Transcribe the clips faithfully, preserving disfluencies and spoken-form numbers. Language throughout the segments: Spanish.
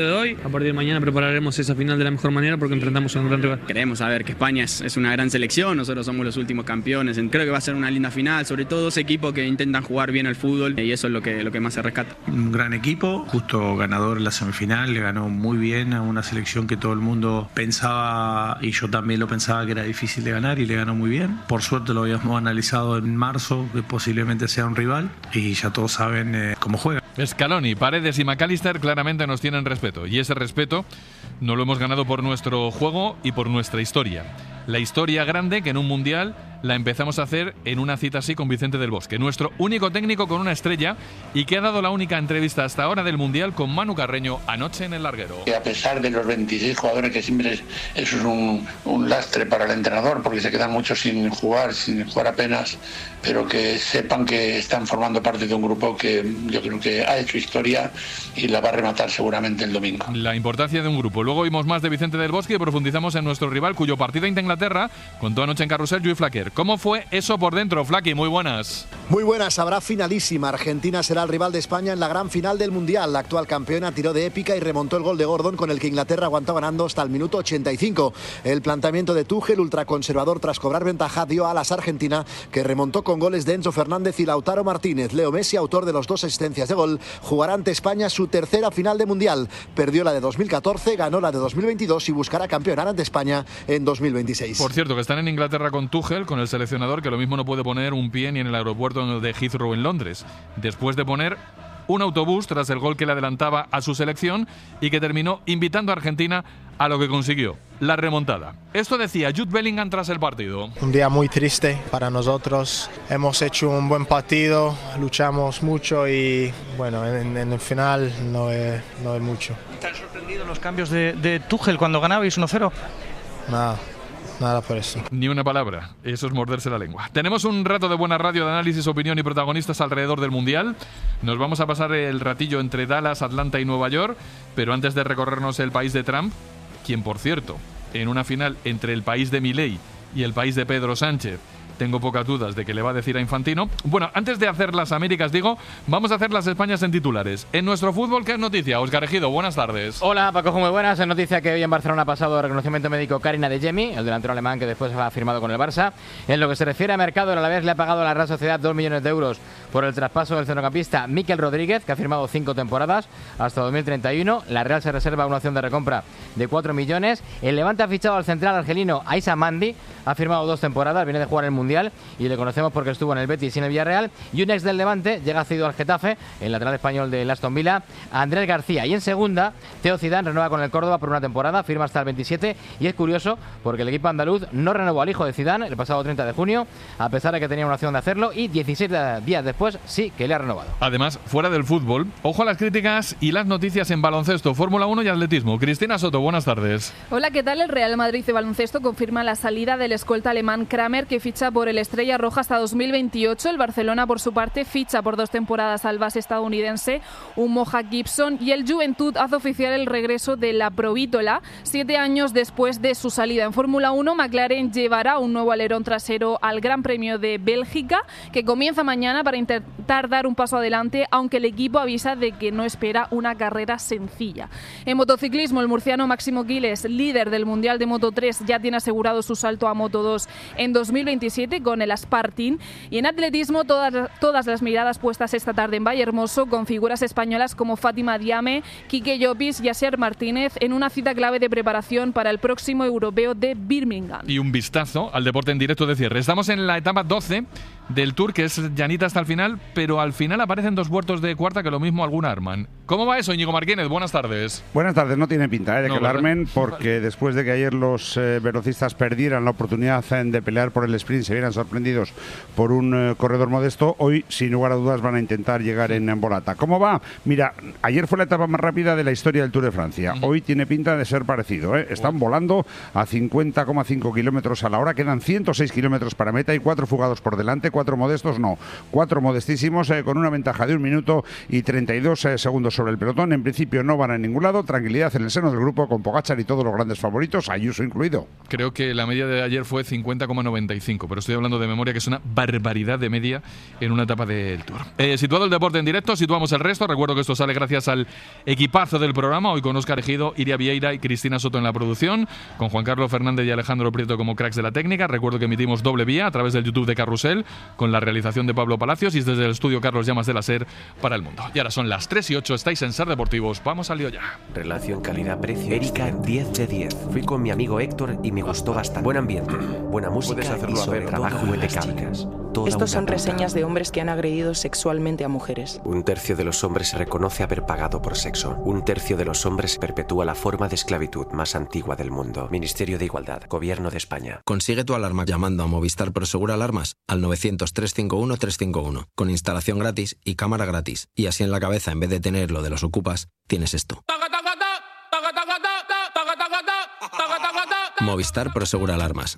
de hoy. A partir de mañana prepararemos esa final de la mejor manera porque enfrentamos a un gran rival. Queremos saber que España es, es una gran selección, nosotros somos los últimos campeones, creo que va a ser una linda final, sobre todo dos equipos que intentan jugar bien al fútbol y eso es lo que, lo que más se rescata. Un gran equipo, justo ganador en la semifinal, le ganó muy bien a una selección que todo el mundo pensaba, y yo también lo pensaba, que era difícil de ganar y le ganó muy bien. Por suerte lo habíamos analizado en marzo, que posiblemente sea un rival y ya todos saben eh, cómo juega. Scaloni, Paredes y McAllister claramente nos tienen respeto y ese respeto no lo hemos ganado por nuestro juego y por nuestra historia. La historia grande que en un mundial la empezamos a hacer en una cita así con Vicente del Bosque, nuestro único técnico con una estrella y que ha dado la única entrevista hasta ahora del mundial con Manu Carreño anoche en el Larguero. Que a pesar de los veintiséis jugadores, que siempre es, eso es un, un lastre para el entrenador porque se quedan muchos sin jugar, sin jugar apenas, pero que sepan que están formando parte de un grupo que yo creo que ha hecho historia y la va a rematar seguramente el domingo. La importancia de un grupo. Luego oímos más de Vicente del Bosque y profundizamos en nuestro rival cuyo partido ante Inglaterra contó anoche en Carrusel Lluís Flaquer. ¿Cómo fue eso por dentro, Flaqui? Muy buenas. Muy buenas, habrá finalísima. Argentina será el rival de España en la gran final del Mundial. La actual campeona tiró de épica y remontó el gol de Gordon con el que Inglaterra aguantó ganando hasta el minuto ochenta y cinco. El planteamiento de Tuchel, ultraconservador tras cobrar ventaja, dio alas a Argentina, que remontó con goles de Enzo Fernández y Lautaro Martínez. Leo Messi, autor de los dos asistencias de gol, jugará ante España su tercera final de Mundial. Perdió la de dos mil catorce, ganó la de dos mil veintidós y buscará campeonar ante España en dos mil veintiséis. Por cierto, que están en Inglaterra con Tuchel, con el seleccionador, que lo mismo no puede poner un pie ni en el aeropuerto de Heathrow en Londres, después de poner un autobús tras el gol que le adelantaba a su selección y que terminó invitando a Argentina a lo que consiguió, la remontada. Esto decía Jude Bellingham tras el partido. Un día muy triste para nosotros. Hemos hecho un buen partido, luchamos mucho y bueno, en, en el final no es, no es mucho. ¿Te han sorprendido los cambios de, de Tuchel cuando ganabais uno cero? Nada. Nada por eso. Ni una palabra, eso es morderse la lengua. Tenemos un rato de buena radio, de análisis, opinión y protagonistas alrededor del Mundial. Nos vamos a pasar el ratillo entre Dallas, Atlanta y Nueva York, pero antes de recorrernos el país de Trump, quien por cierto, en una final entre el país de Milei y el país de Pedro Sánchez, tengo pocas dudas de que le va a decir a Infantino. Bueno, antes de hacer las Américas, digo, vamos a hacer las Españas en titulares. En nuestro fútbol, ¿qué es noticia? Óscar Ejido, buenas tardes. Hola, Paco, muy buenas. Es noticia que hoy en Barcelona ha pasado el reconocimiento médico Karim Adeyemi, el delantero alemán que después ha firmado con el Barça. En lo que se refiere a mercado, el Alavés le ha pagado a la Real Sociedad dos millones de euros por el traspaso del centrocampista Mikel Rodríguez, que ha firmado cinco temporadas hasta dos mil treinta y uno. La Real se reserva una opción de recompra de cuatro millones. El Levante ha fichado al central argelino Aissa Mandi, ha firmado dos temporadas, viene de jugar el Mundial y le conocemos porque estuvo en el Betis y en el Villarreal. Y un ex del Levante llega cedido al Getafe, el lateral español del Aston Villa, Andrés García. Y en segunda, Theo Zidane renueva con el Córdoba por una temporada, firma hasta el veintisiete. Y es curioso porque el equipo andaluz no renovó al hijo de Zidane el pasado treinta de junio, a pesar de que tenía una opción de hacerlo, y dieciséis días después sí que le ha renovado. Además, fuera del fútbol, ojo a las críticas y las noticias en baloncesto, Fórmula uno y atletismo. Cristina Soto, buenas tardes. Hola, ¿qué tal? El Real Madrid de baloncesto confirma la salida del escolta alemán Kramer, que ficha por el Estrella Roja hasta dos mil veintiocho. El Barcelona, por su parte, ficha por dos temporadas al base estadounidense, un Moja Gibson, y el Juventud hace oficial el regreso de la Provítola, siete años después de su salida. En Fórmula uno, McLaren llevará un nuevo alerón trasero al Gran Premio de Bélgica, que comienza mañana para intentar dar un paso adelante, aunque el equipo avisa de que no espera una carrera sencilla. En motociclismo, el murciano Máximo Giles, líder del Mundial de Moto tres, ya tiene asegurado su salto a Moto dos en dos mil veintisiete con el Spartin. Y en atletismo, todas, todas las miradas puestas esta tarde en Vallehermoso, con figuras españolas como Fátima Diame, Quique Llopis y Asier Martínez, en una cita clave de preparación para el próximo europeo de Birmingham. Y un vistazo al deporte en directo de cierre. Estamos en la etapa doce del Tour, que es llanita hasta el final, pero al final aparecen dos vueltos de cuarta que lo mismo alguna arman. ¿Cómo va eso, Íñigo Martínez? Buenas tardes. Buenas tardes, no tiene pinta ¿eh? de no, que lo armen, porque después de que ayer los eh, velocistas perdieran la oportunidad de pelear por el sprint, se vieran sorprendidos por un eh, corredor modesto, hoy sin lugar a dudas van a intentar llegar en, en volata. ¿Cómo va? Mira, ayer fue la etapa más rápida de la historia del Tour de Francia. Uh-huh. Hoy tiene pinta de ser parecido. ¿eh? Están uh-huh. volando a cincuenta coma cinco kilómetros a la hora, quedan ciento seis kilómetros para meta y cuatro fugados por delante, cuatro modestos no, cuatro modestísimos eh, con una ventaja de un minuto y treinta y dos eh, segundos sobre sobre el pelotón. En principio no van a ningún lado. Tranquilidad en el seno del grupo con Pogačar y todos los grandes favoritos, Ayuso incluido. Creo que la media de ayer fue cincuenta coma noventa y cinco, pero estoy hablando de memoria, que es una barbaridad de media en una etapa del Tour. Eh, situado el deporte en directo, situamos el resto. Recuerdo que esto sale gracias al equipazo del programa, hoy con Óscar Ejido, Iria Vieira y Cristina Soto en la producción, con Juan Carlos Fernández y Alejandro Prieto como cracks de la técnica. Recuerdo que emitimos doble vía a través del YouTube de Carrusel, con la realización de Pablo Palacios, y desde el estudio Carlos Llamas de la SER para el mundo. Y ahora son las tres y ocho, estáis en SER Deportivos. Vamos al lío ya. Relación calidad-precio. Erika, diez de diez. Fui con mi amigo Héctor y me gustó bastante. Buen ambiente, buena música y sobre trabajo impecable. Estos son reseñas de hombres que han agredido sexualmente a mujeres. Un tercio de los hombres reconoce haber pagado por sexo. Un tercio de los hombres perpetúa la forma de esclavitud más antigua del mundo. Ministerio de Igualdad, Gobierno de España. Consigue tu alarma llamando a Movistar Prosegur Alarmas al novecientos, trescientos cincuenta y uno, trescientos cincuenta y uno, con instalación gratis y cámara gratis. Y así en la cabeza, en vez de tener lo de los ocupas, tienes esto. Movistar Prosegur Alarmas.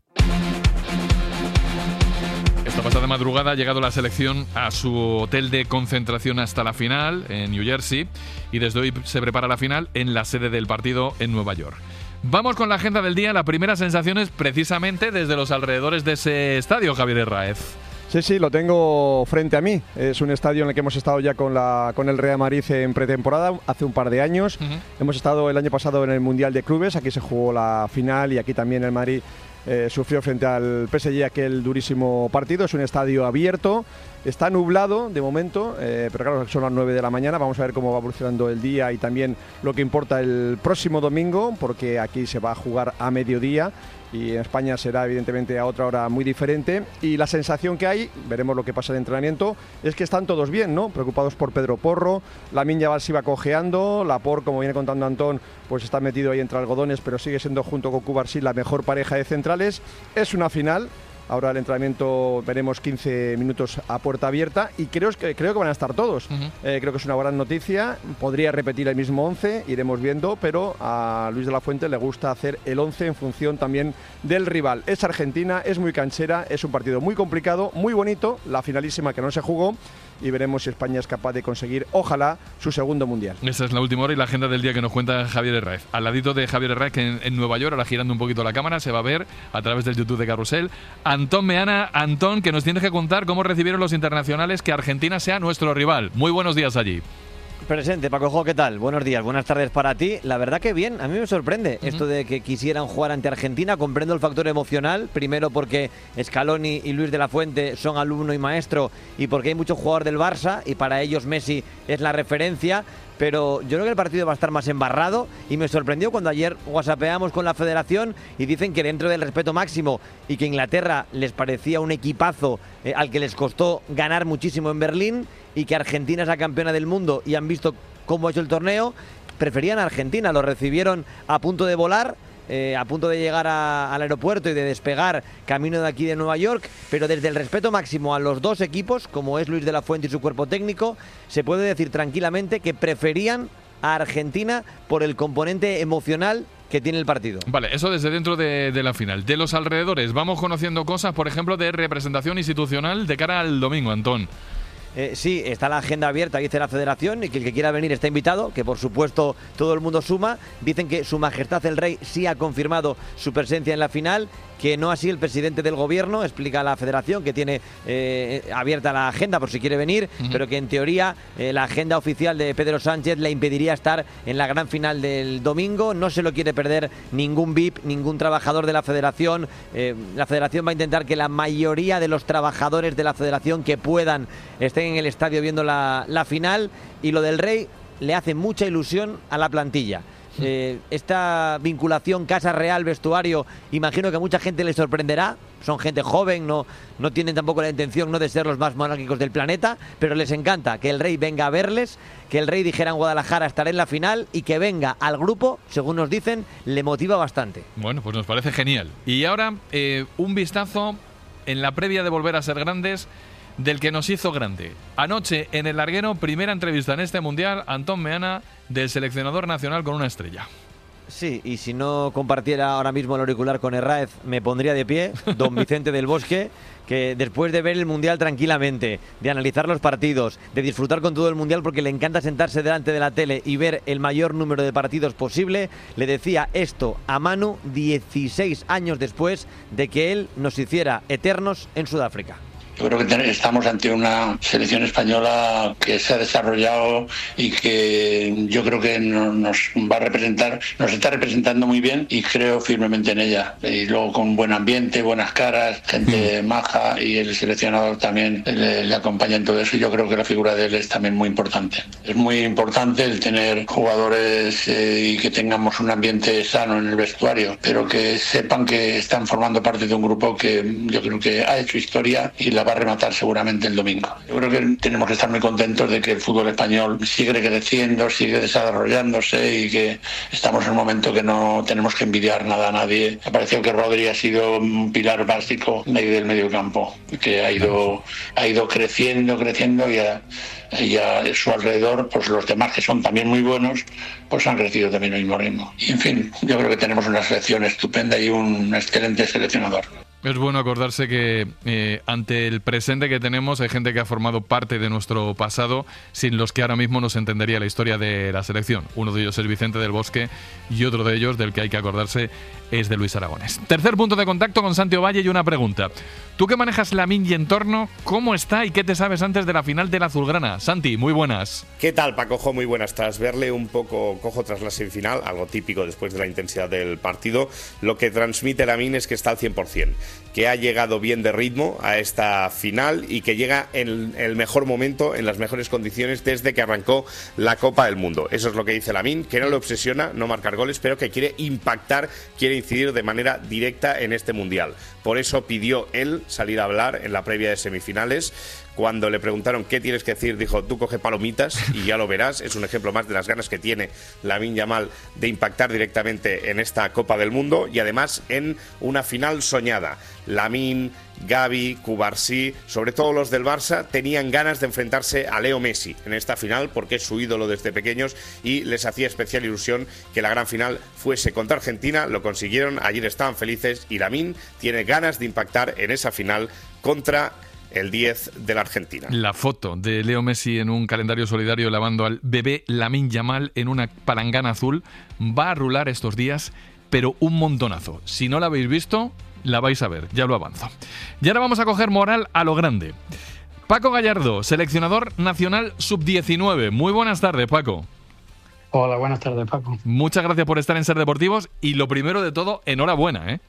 Esta pasada madrugada ha llegado la selección a su hotel de concentración hasta la final en New Jersey, y desde hoy se prepara la final en la sede del partido en Nueva York. Vamos con la agenda del día. La primera sensación es precisamente desde los alrededores de ese estadio, Javier Herráez. Sí, sí, lo tengo frente a mí. Es un estadio en el que hemos estado ya con, la, con el Real Madrid en pretemporada hace un par de años. Uh-huh. Hemos estado el año pasado en el Mundial de Clubes, aquí se jugó la final y aquí también el Madrid eh, sufrió frente al P S G aquel durísimo partido. Es un estadio abierto, está nublado de momento, eh, pero claro, son las nueve de la mañana. Vamos a ver cómo va evolucionando el día y también lo que importa el próximo domingo, porque aquí se va a jugar a mediodía. Y en España será evidentemente a otra hora muy diferente. Y la sensación que hay, veremos lo que pasa en el entrenamiento, es que están todos bien, ¿no? Preocupados por Pedro Porro, Lamine Yamal se iba cojeando, Laporte, como viene contando Antón, pues está metido ahí entre algodones, pero sigue siendo junto con Cubarsí la mejor pareja de centrales. Es una final. Ahora el entrenamiento veremos quince minutos a puerta abierta y creo que, creo que van a estar todos. Uh-huh. eh, creo que es una gran noticia. Podría repetir el mismo once, iremos viendo, pero a Luis de la Fuente le gusta hacer el once en función también del rival. Es Argentina, es muy canchera, es un partido muy complicado, muy bonito, la finalísima que no se jugó, y veremos si España es capaz de conseguir, ojalá, su segundo mundial. Esa es la última hora y la agenda del día que nos cuenta Javier Herráez. Al ladito de Javier Herráez, que en, en Nueva York, ahora girando un poquito la cámara, se va a ver a través del YouTube de Carrusel, Antón Meana. Antón, que nos tienes que contar cómo recibieron los internacionales que Argentina sea nuestro rival. Muy buenos días allí. Presente, Paco Jo, ¿qué tal? Buenos días, buenas tardes para ti. La verdad que bien, a mí me sorprende uh-huh. esto de que quisieran jugar ante Argentina. Comprendo el factor emocional, primero porque Scaloni y Luis de la Fuente son alumno y maestro, y porque hay muchos jugadores del Barça y para ellos Messi es la referencia. Pero yo creo que el partido va a estar más embarrado, y me sorprendió cuando ayer whatsappeamos con la federación y dicen que dentro del respeto máximo y que Inglaterra les parecía un equipazo eh, al que les costó ganar muchísimo en Berlín, y que Argentina es la campeona del mundo y han visto cómo ha hecho el torneo, preferían a Argentina. Lo recibieron a punto de volar, Eh, a punto de llegar a, al aeropuerto y de despegar camino de aquí de Nueva York, pero desde el respeto máximo a los dos equipos, como es Luis de la Fuente y su cuerpo técnico, se puede decir tranquilamente que preferían a Argentina por el componente emocional que tiene el partido. Vale, eso desde dentro de, de la final. De los alrededores, vamos conociendo cosas, por ejemplo, de representación institucional de cara al domingo, Antón. Eh, sí, está la agenda abierta, dice la federación, y que el que quiera venir está invitado, que por supuesto todo el mundo suma. Dicen que Su Majestad el Rey sí ha confirmado su presencia en la final, que no así el presidente del gobierno. Explica la federación que tiene eh, abierta la agenda por si quiere venir, uh-huh. pero que en teoría eh, la agenda oficial de Pedro Sánchez le impediría estar en la gran final del domingo. No se lo quiere perder ningún V I P, ningún trabajador de la federación. Eh, la federación va a intentar que la mayoría de los trabajadores de la federación que puedan estén en el estadio viendo la, la final, y lo del Rey le hace mucha ilusión a la plantilla. Eh, esta vinculación Casa Real, vestuario, imagino que a mucha gente le sorprenderá. Son gente joven, no, no tienen tampoco la intención no de ser los más monárquicos del planeta, pero les encanta que el Rey venga a verles, que el Rey dijera en Guadalajara estaré en la final, y que venga al grupo, según nos dicen, le motiva bastante. Bueno, pues nos parece genial. Y ahora eh, un vistazo en la previa de volver a ser grandes del que nos hizo grande. Anoche en el larguero, primera entrevista en este Mundial, Antón Meana, del seleccionador nacional con una estrella. Sí, y si no compartiera ahora mismo el auricular con Herráez, me pondría de pie, don Vicente del Bosque, que después de ver el Mundial tranquilamente, de analizar los partidos, de disfrutar con todo el Mundial porque le encanta sentarse delante de la tele y ver el mayor número de partidos posible, le decía esto a Manu dieciséis años después de que él nos hiciera eternos en Sudáfrica. Yo creo que estamos ante una selección española que se ha desarrollado y que yo creo que nos va a representar, nos está representando muy bien y creo firmemente en ella. Y luego con buen ambiente, buenas caras, gente maja y el seleccionador también le, le acompaña en todo eso. Yo creo que la figura de él es también muy importante. Es muy importante el tener jugadores eh, y que tengamos un ambiente sano en el vestuario, pero que sepan que están formando parte de un grupo que yo creo que ha hecho historia y la va a rematar seguramente el domingo. Yo creo que tenemos que estar muy contentos de que el fútbol español sigue creciendo, sigue desarrollándose y que estamos en un momento que no tenemos que envidiar nada a nadie. Me ha parecido que Rodri ha sido un pilar básico de ahí del medio campo, que ha ido, ha ido creciendo, creciendo y a, y a su alrededor, pues los demás que son también muy buenos, pues han crecido también al mismo ritmo. Y en fin, yo creo que tenemos una selección estupenda y un excelente seleccionador. Es bueno acordarse que eh, ante el presente que tenemos hay gente que ha formado parte de nuestro pasado sin los que ahora mismo no se entendería la historia de la selección. Uno de ellos es Vicente del Bosque y otro de ellos del que hay que acordarse es de Luis Aragonés. Tercer punto de contacto con Santi Ovalle y una pregunta. Tú que manejas Lamine y entorno, ¿cómo está y qué te sabes antes de la final del Azulgrana? Santi, muy buenas. ¿Qué tal, Pacojo? Muy buenas. Tras verle un poco cojo tras la semifinal, algo típico después de la intensidad del partido, lo que transmite Lamine es que está al cien por ciento, que ha llegado bien de ritmo a esta final y que llega en el mejor momento, en las mejores condiciones desde que arrancó la Copa del Mundo. Eso es lo que dice Lamine, que no le obsesiona no marcar goles, pero que quiere impactar, quiere incidir de manera directa en este Mundial. Por eso pidió él salir a hablar en la previa de semifinales. Cuando le preguntaron qué tienes que decir, dijo, tú coge palomitas y ya lo verás. Es un ejemplo más de las ganas que tiene Lamine Yamal de impactar directamente en esta Copa del Mundo y además en una final soñada. Lamine, Gavi, Cubarsí, sobre todo los del Barça, tenían ganas de enfrentarse a Leo Messi en esta final porque es su ídolo desde pequeños y les hacía especial ilusión que la gran final fuese contra Argentina. Lo consiguieron, ayer estaban felices y Lamine tiene ganas de impactar en esa final contra el diez de la Argentina. La foto de Leo Messi en un calendario solidario lavando al bebé Lamine Yamal en una palangana azul va a rular estos días, pero un montonazo. Si no la habéis visto, la vais a ver, ya lo avanzo. Y ahora vamos a coger moral a lo grande. Paco Gallardo, seleccionador nacional sub diecinueve. Muy buenas tardes, Paco. Hola, buenas tardes, Paco. Muchas gracias por estar en Ser Deportivos y lo primero de todo, enhorabuena, ¿eh?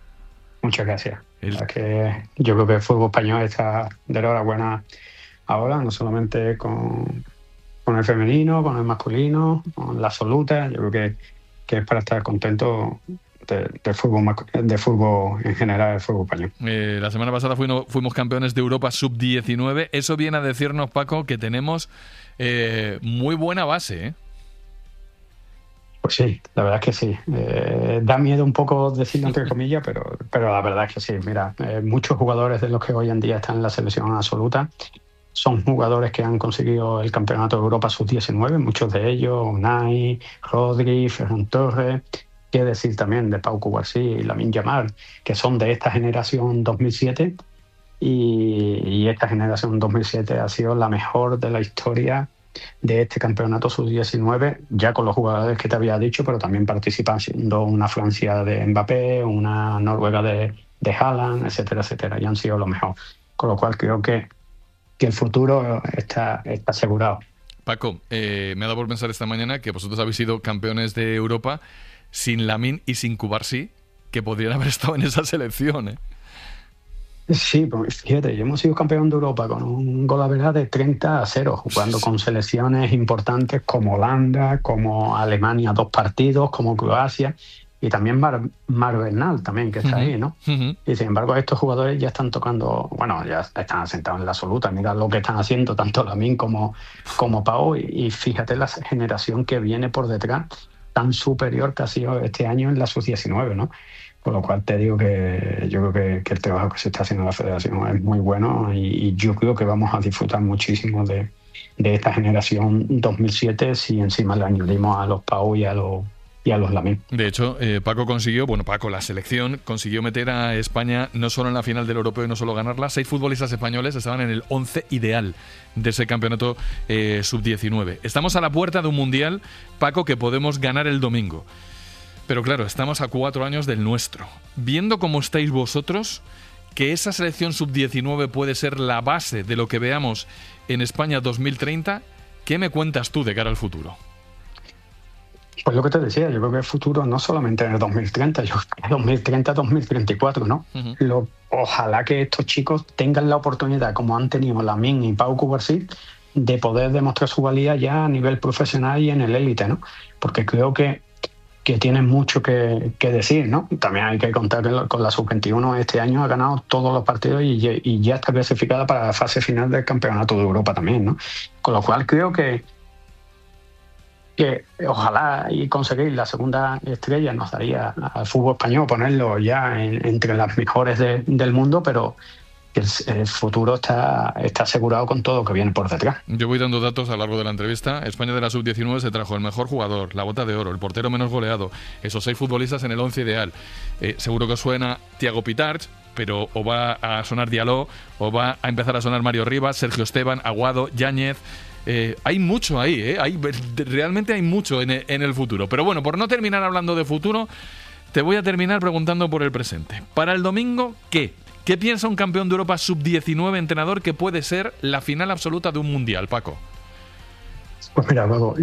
Muchas gracias. El... Que yo creo que el fútbol español está de enhorabuena ahora, no solamente con, con el femenino, con el masculino, con la absoluta. Yo creo que, que es para estar contento de, de, fútbol, de fútbol en general, el fútbol español. Eh, la semana pasada fuimos, fuimos campeones de Europa sub diecinueve. Eso viene a decirnos, Paco, que tenemos eh, muy buena base, ¿eh? Pues sí, la verdad es que sí. Eh, da miedo un poco decirlo entre comillas, pero, pero la verdad es que sí. Mira, eh, muchos jugadores de los que hoy en día están en la selección absoluta son jugadores que han conseguido el Campeonato de Europa sub diecinueve, muchos de ellos, Unai, Rodri, Ferran Torres, qué decir también de Pau Cubarsí y Lamine Yamal, que son de esta generación dos mil siete y, y esta generación dos mil siete ha sido la mejor de la historia de este campeonato sub diecinueve, ya con los jugadores que te había dicho, pero también participan siendo una Francia de Mbappé, una Noruega de, de Haaland, etcétera, etcétera, y han sido lo mejor. Con lo cual creo que, que el futuro está, está asegurado. Paco, eh, me ha dado por pensar esta mañana que vosotros habéis sido campeones de Europa sin Lamine y sin Cubarsí, que podrían haber estado en esa selección, ¿eh? Sí, pues fíjate, hemos sido campeón de Europa con un golaveraje de treinta a cero, jugando con selecciones importantes como Holanda, como Alemania dos partidos, como Croacia y también Mar, Mar Bernal también, que está uh-huh. ahí, ¿no? Uh-huh. Y sin embargo estos jugadores ya están tocando, bueno, ya están asentados en la absoluta. Mira lo que están haciendo tanto Lamine como, como Pau y, y fíjate la generación que viene por detrás tan superior que ha sido este año en la sub diecinueve, ¿no? Por lo cual te digo que yo creo que, que el trabajo que se está haciendo en la federación es muy bueno y, y yo creo que vamos a disfrutar muchísimo de, de esta generación dos mil siete si encima le añadimos a los Pau y a los, y a los Lamine. De hecho, eh, Paco consiguió, bueno, Paco, la selección consiguió meter a España no solo en la final del europeo y no solo ganarla, seis futbolistas españoles estaban en el once ideal de ese campeonato eh, sub diecinueve. Estamos a la puerta de un mundial, Paco, que podemos ganar el domingo. Pero claro, estamos a cuatro años del nuestro. Viendo cómo estáis vosotros, que esa selección sub diecinueve puede ser la base de lo que veamos en España dos mil treinta, ¿qué me cuentas tú de cara al futuro? Pues lo que te decía, yo creo que el futuro no solamente en el dos mil treinta, yo creo que dos mil treinta a dos mil treinta y cuatro, ¿no? Uh-huh. Lo, ojalá que estos chicos tengan la oportunidad, como han tenido Lamine y Pau Cubarsí, de poder demostrar su valía ya a nivel profesional y en el élite, ¿no? Porque creo que, que tienen mucho que, que decir, ¿no? También hay que contar que con la sub veintiuno este año ha ganado todos los partidos y, y ya está clasificada para la fase final del Campeonato de Europa también, ¿no? Con lo cual creo que que ojalá y conseguir la segunda estrella nos daría al fútbol español ponerlo ya en, entre las mejores de, del mundo, pero el, el futuro está, está asegurado con todo lo que viene por detrás. Yo voy dando datos a lo largo de la entrevista. España de la sub diecinueve se trajo el mejor jugador, la bota de oro, el portero menos goleado, esos seis futbolistas en el once ideal. Eh, seguro que suena Thiago Pitarch, pero o va a sonar Diallo, o va a empezar a sonar Mario Rivas, Sergio Esteban, Aguado, Yáñez. Eh, hay mucho ahí, ¿eh? hay, realmente hay mucho en el, en el futuro. Pero bueno, por no terminar hablando de futuro, te voy a terminar preguntando por el presente. Para el domingo, ¿qué? ¿Qué piensa un campeón de Europa sub diecinueve entrenador que puede ser la final absoluta de un mundial, Paco? Pues mira, Paco,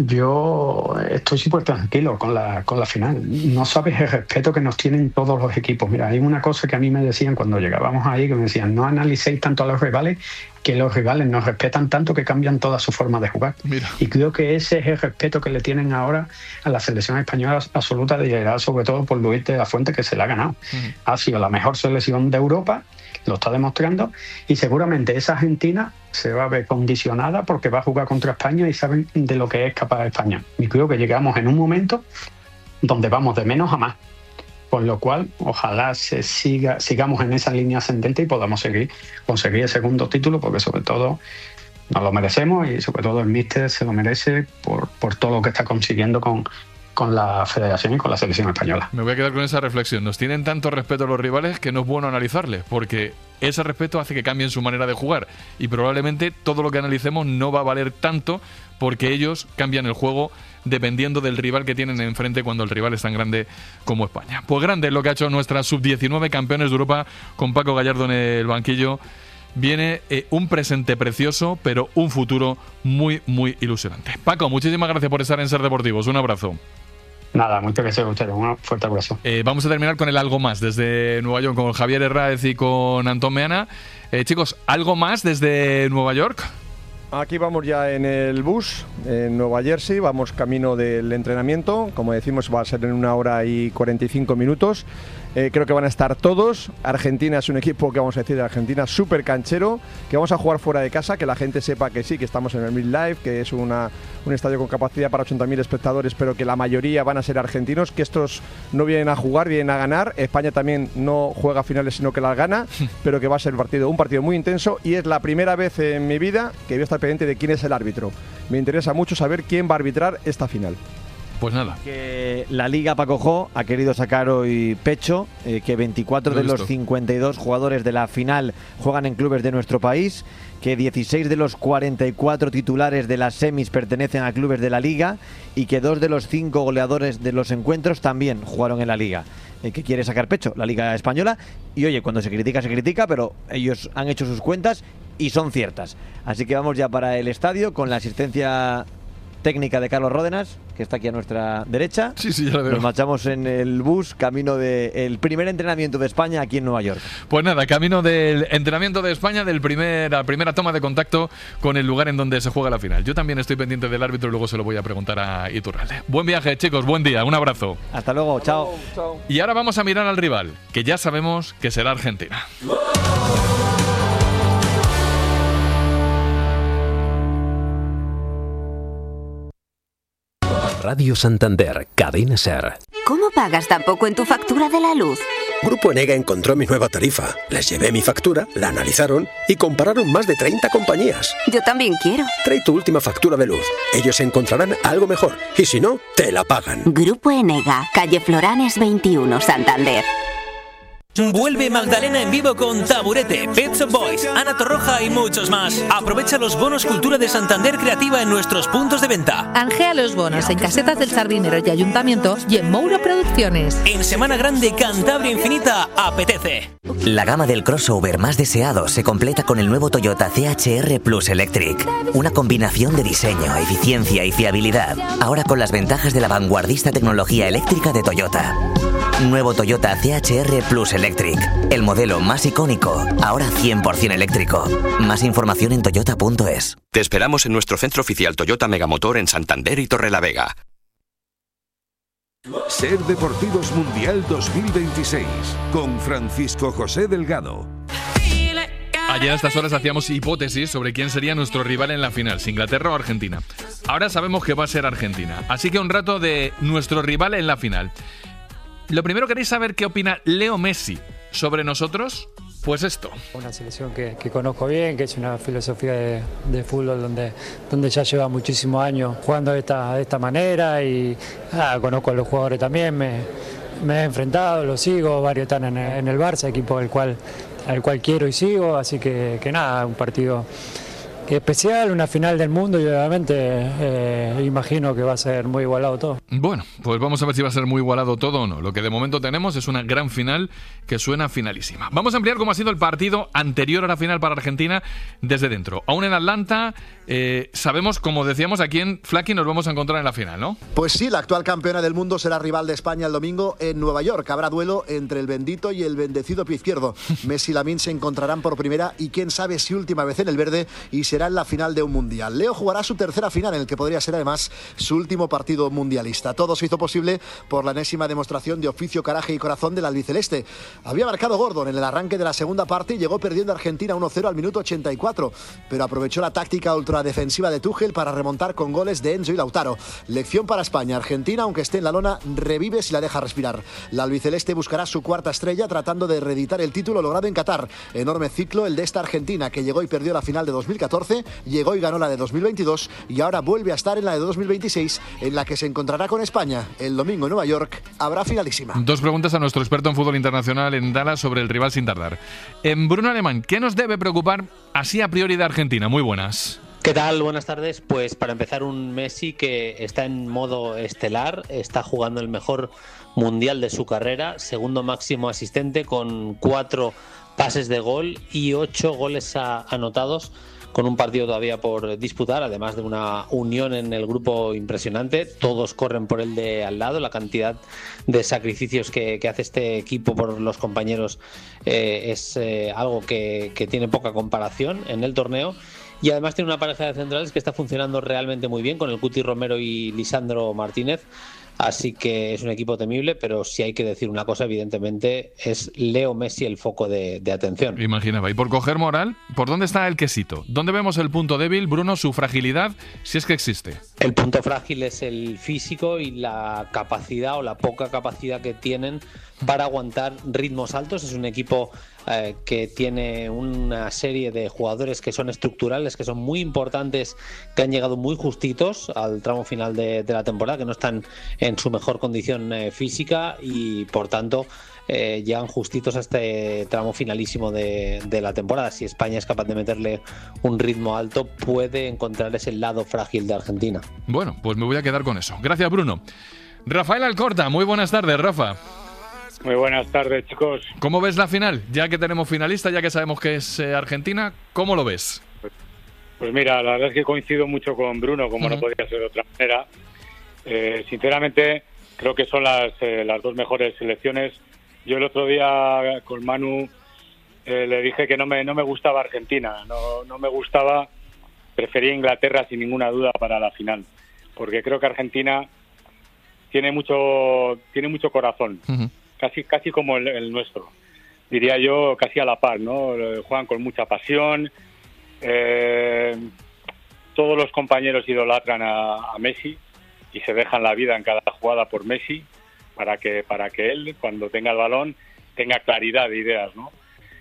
yo estoy súper tranquilo con la, con la final. No sabes el respeto que nos tienen todos los equipos. Mira, hay una cosa que a mí me decían cuando llegábamos ahí, que me decían, no analicéis tanto a los rivales, que los rivales nos respetan tanto que cambian toda su forma de jugar. Mira. Y creo que ese es el respeto que le tienen ahora a la selección española absoluta, de llegar sobre todo por Luis de la Fuente, que se la ha ganado. Uh-huh. Ha sido la mejor selección de Europa, lo está demostrando, y seguramente esa Argentina se va a ver condicionada porque va a jugar contra España y saben de lo que es capaz España. Y creo que llegamos en un momento donde vamos de menos a más. Con lo cual, ojalá se siga, sigamos en esa línea ascendente y podamos seguir conseguir el segundo título, porque sobre todo nos lo merecemos y sobre todo el míster se lo merece por, por todo lo que está consiguiendo con, con la federación y con la selección española. Me voy a quedar con esa reflexión. Nos tienen tanto respeto los rivales que no es bueno analizarles, porque ese respeto hace que cambien su manera de jugar y probablemente todo lo que analicemos no va a valer tanto porque ellos cambian el juego dependiendo del rival que tienen enfrente cuando el rival es tan grande como España. Pues grande es lo que ha hecho nuestra sub diecinueve, campeones de Europa, con Paco Gallardo en el banquillo. Viene eh, un presente precioso, pero un futuro muy, muy ilusionante. Paco, muchísimas gracias por estar en Ser Deportivos. Un abrazo. Nada, muchas gracias a ustedes. Un fuerte abrazo. Eh, vamos a terminar con el algo más desde Nueva York, con Javier Herráez y con Antón Meana. Eh, chicos, ¿algo más desde Nueva York? Aquí vamos ya en el bus, en Nueva Jersey, vamos camino del entrenamiento, como decimos va a ser en una hora y cuarenta y cinco minutos. Eh, creo que van a estar todos. Argentina es un equipo que vamos a decir de Argentina súper canchero, que vamos a jugar fuera de casa, que la gente sepa que sí, que estamos en el Midlife, que es una, un estadio con capacidad para ochenta mil espectadores, pero que la mayoría van a ser argentinos, que estos no vienen a jugar, vienen a ganar. España también no juega finales, sino que las gana, pero que va a ser partido, un partido muy intenso y es la primera vez en mi vida que voy a estar pendiente de quién es el árbitro. Me interesa mucho saber quién va a arbitrar esta final. Pues nada. Que la Liga Paco Jo ha querido sacar hoy pecho, eh, que veinticuatro de los cincuenta y dos jugadores de la final juegan en clubes de nuestro país, que dieciséis de los cuarenta y cuatro titulares de las semis pertenecen a clubes de la Liga y que dos de los cinco goleadores de los encuentros también jugaron en la Liga. Eh, que quiere sacar pecho la Liga Española y oye, cuando se critica, se critica, pero ellos han hecho sus cuentas y son ciertas. Así que vamos ya para el estadio con la asistencia técnica de Carlos Ródenas, que está aquí a nuestra derecha. Sí, sí, ya lo veo. Nos marchamos en el bus camino del primer entrenamiento de España aquí en Nueva York. Pues nada, camino del entrenamiento de España, del primer, la primera toma de contacto con el lugar en donde se juega la final. Yo también estoy pendiente del árbitro y luego se lo voy a preguntar a Iturralde. Buen viaje, chicos, buen día, un abrazo. Hasta luego, chao. Chao. Y ahora vamos a mirar al rival, que ya sabemos que será Argentina. Radio Santander, Cadena Ser. ¿Cómo pagas tan poco en tu factura de la luz? Grupo Enega encontró mi nueva tarifa. Les llevé mi factura, la analizaron y compararon más de treinta compañías. Yo también quiero. Trae tu última factura de luz. Ellos encontrarán algo mejor. Y si no, te la pagan. Grupo Enega, calle Floranes veintiuno, Santander. Vuelve Magdalena en vivo con Taburete, Pet Shop Boys, Ana Torroja y muchos más. Aprovecha los bonos Cultura de Santander Creativa en nuestros puntos de venta. Anjea los bonos en Casetas del Sardinero y Ayuntamiento y en Mouro Producciones. En Semana Grande Cantabria Infinita apetece. La gama del crossover más deseado se completa con el nuevo Toyota C H R Plus Electric. Una combinación de diseño, eficiencia y fiabilidad. Ahora con las ventajas de la vanguardista tecnología eléctrica de Toyota. Nuevo Toyota C H R Plus Electric. El modelo más icónico, ahora cien por ciento eléctrico. Más información en toyota punto es. Te esperamos en nuestro centro oficial Toyota Megamotor en Santander y Torrelavega. Ser Deportivos Mundial dos mil veintiséis con Francisco José Delgado. Ayer a estas horas hacíamos hipótesis sobre quién sería nuestro rival en la final, si Inglaterra o Argentina. Ahora sabemos que va a ser Argentina. Así que un rato de nuestro rival en la final. Lo primero, ¿queréis saber qué opina Leo Messi sobre nosotros? Pues esto. Una selección que, que conozco bien, que es una filosofía de, de fútbol donde, donde ya lleva muchísimos años jugando de esta, de esta manera y ah, conozco a los jugadores también, me, me he enfrentado, los sigo, varios están en, en el Barça, equipo al cual, al cual quiero y sigo, así que, que nada, un partido especial, una final del mundo y obviamente eh, imagino que va a ser muy igualado todo. Bueno, pues vamos a ver si va a ser muy igualado todo o no. Lo que de momento tenemos es una gran final que suena finalísima. Vamos a ampliar cómo ha sido el partido anterior a la final para Argentina desde dentro. Aún en Atlanta, eh, sabemos, como decíamos, a quién, Flaky, nos vamos a encontrar en la final, ¿no? Pues sí, la actual campeona del mundo será rival de España el domingo en Nueva York. Habrá duelo entre el bendito y el bendecido pie izquierdo. Messi y Lamine se encontrarán por primera y quién sabe si última vez en el verde y será en la final de un mundial. Leo jugará su tercera final en el que podría ser además su último partido mundialista. Todo se hizo posible por la enésima demostración de oficio, coraje y corazón del albiceleste. Había marcado Gordon en el arranque de la segunda parte y llegó perdiendo Argentina uno cero al minuto ochenta y cuatro, pero aprovechó la táctica ultradefensiva de Tuchel para remontar con goles de Enzo y Lautaro. Lección para España. Argentina, aunque esté en la lona, revive si la deja respirar. La albiceleste buscará su cuarta estrella tratando de reeditar el título logrado en Qatar. Enorme ciclo el de esta Argentina que llegó y perdió la final de dos mil catorce, llegó y ganó la de dos mil veintidós y ahora vuelve a estar en la de dos mil veintiséis, en la que se encontrará con España. El domingo en Nueva York habrá finalísima. Dos preguntas a nuestro experto en fútbol internacional en Dallas sobre el rival sin tardar. En Bruno Alemán, ¿qué nos debe preocupar así a priori de Argentina? Muy buenas. ¿Qué tal? Buenas tardes. Pues para empezar, un Messi que está en modo estelar, está jugando el mejor mundial de su carrera, segundo máximo asistente con cuatro pases de gol y ocho goles a, anotados, con un partido todavía por disputar, además de una unión en el grupo impresionante. Todos corren por el de al lado. La cantidad de sacrificios que, que hace este equipo por los compañeros eh, es eh, algo que, que tiene poca comparación en el torneo. Y además tiene una pareja de centrales que está funcionando realmente muy bien con el Cuti Romero y Lisandro Martínez. Así que es un equipo temible, pero si hay que decir una cosa, evidentemente, es Leo Messi el foco de, de atención. Imaginaba. Y por coger moral, ¿por dónde está el quesito? ¿Dónde vemos el punto débil, Bruno, su fragilidad, si es que existe? El punto frágil es el físico y la capacidad o la poca capacidad que tienen para aguantar ritmos altos. Es un equipo eh, que tiene una serie de jugadores que son estructurales, que son muy importantes, que han llegado muy justitos al tramo final de, de la temporada, que no están en su mejor condición eh, física y por tanto eh, llegan justitos a este tramo finalísimo de, de la temporada. Si España es capaz de meterle un ritmo alto, puede encontrar ese lado frágil de Argentina. Bueno, pues me voy a quedar con eso. Gracias, Bruno. Rafael Alcorta, muy buenas tardes, Rafa. Muy buenas tardes, chicos. ¿Cómo ves la final? Ya que tenemos finalista, ya que sabemos que es eh, Argentina, ¿cómo lo ves? Pues, pues mira, la verdad es que coincido mucho con Bruno, como uh-huh. no podía ser de otra manera. Eh, sinceramente, creo que son las, eh, las dos mejores selecciones. Yo el otro día con Manu eh, le dije que no me, no me gustaba Argentina, no, no me gustaba, prefería Inglaterra sin ninguna duda para la final, porque creo que Argentina tiene mucho, tiene mucho corazón. Uh-huh. Casi, casi como el, el nuestro, diría yo, casi a la par, ¿no? Juegan con mucha pasión, eh, todos los compañeros idolatran a, a Messi y se dejan la vida en cada jugada por Messi para que para que él, cuando tenga el balón, tenga claridad de ideas, ¿no?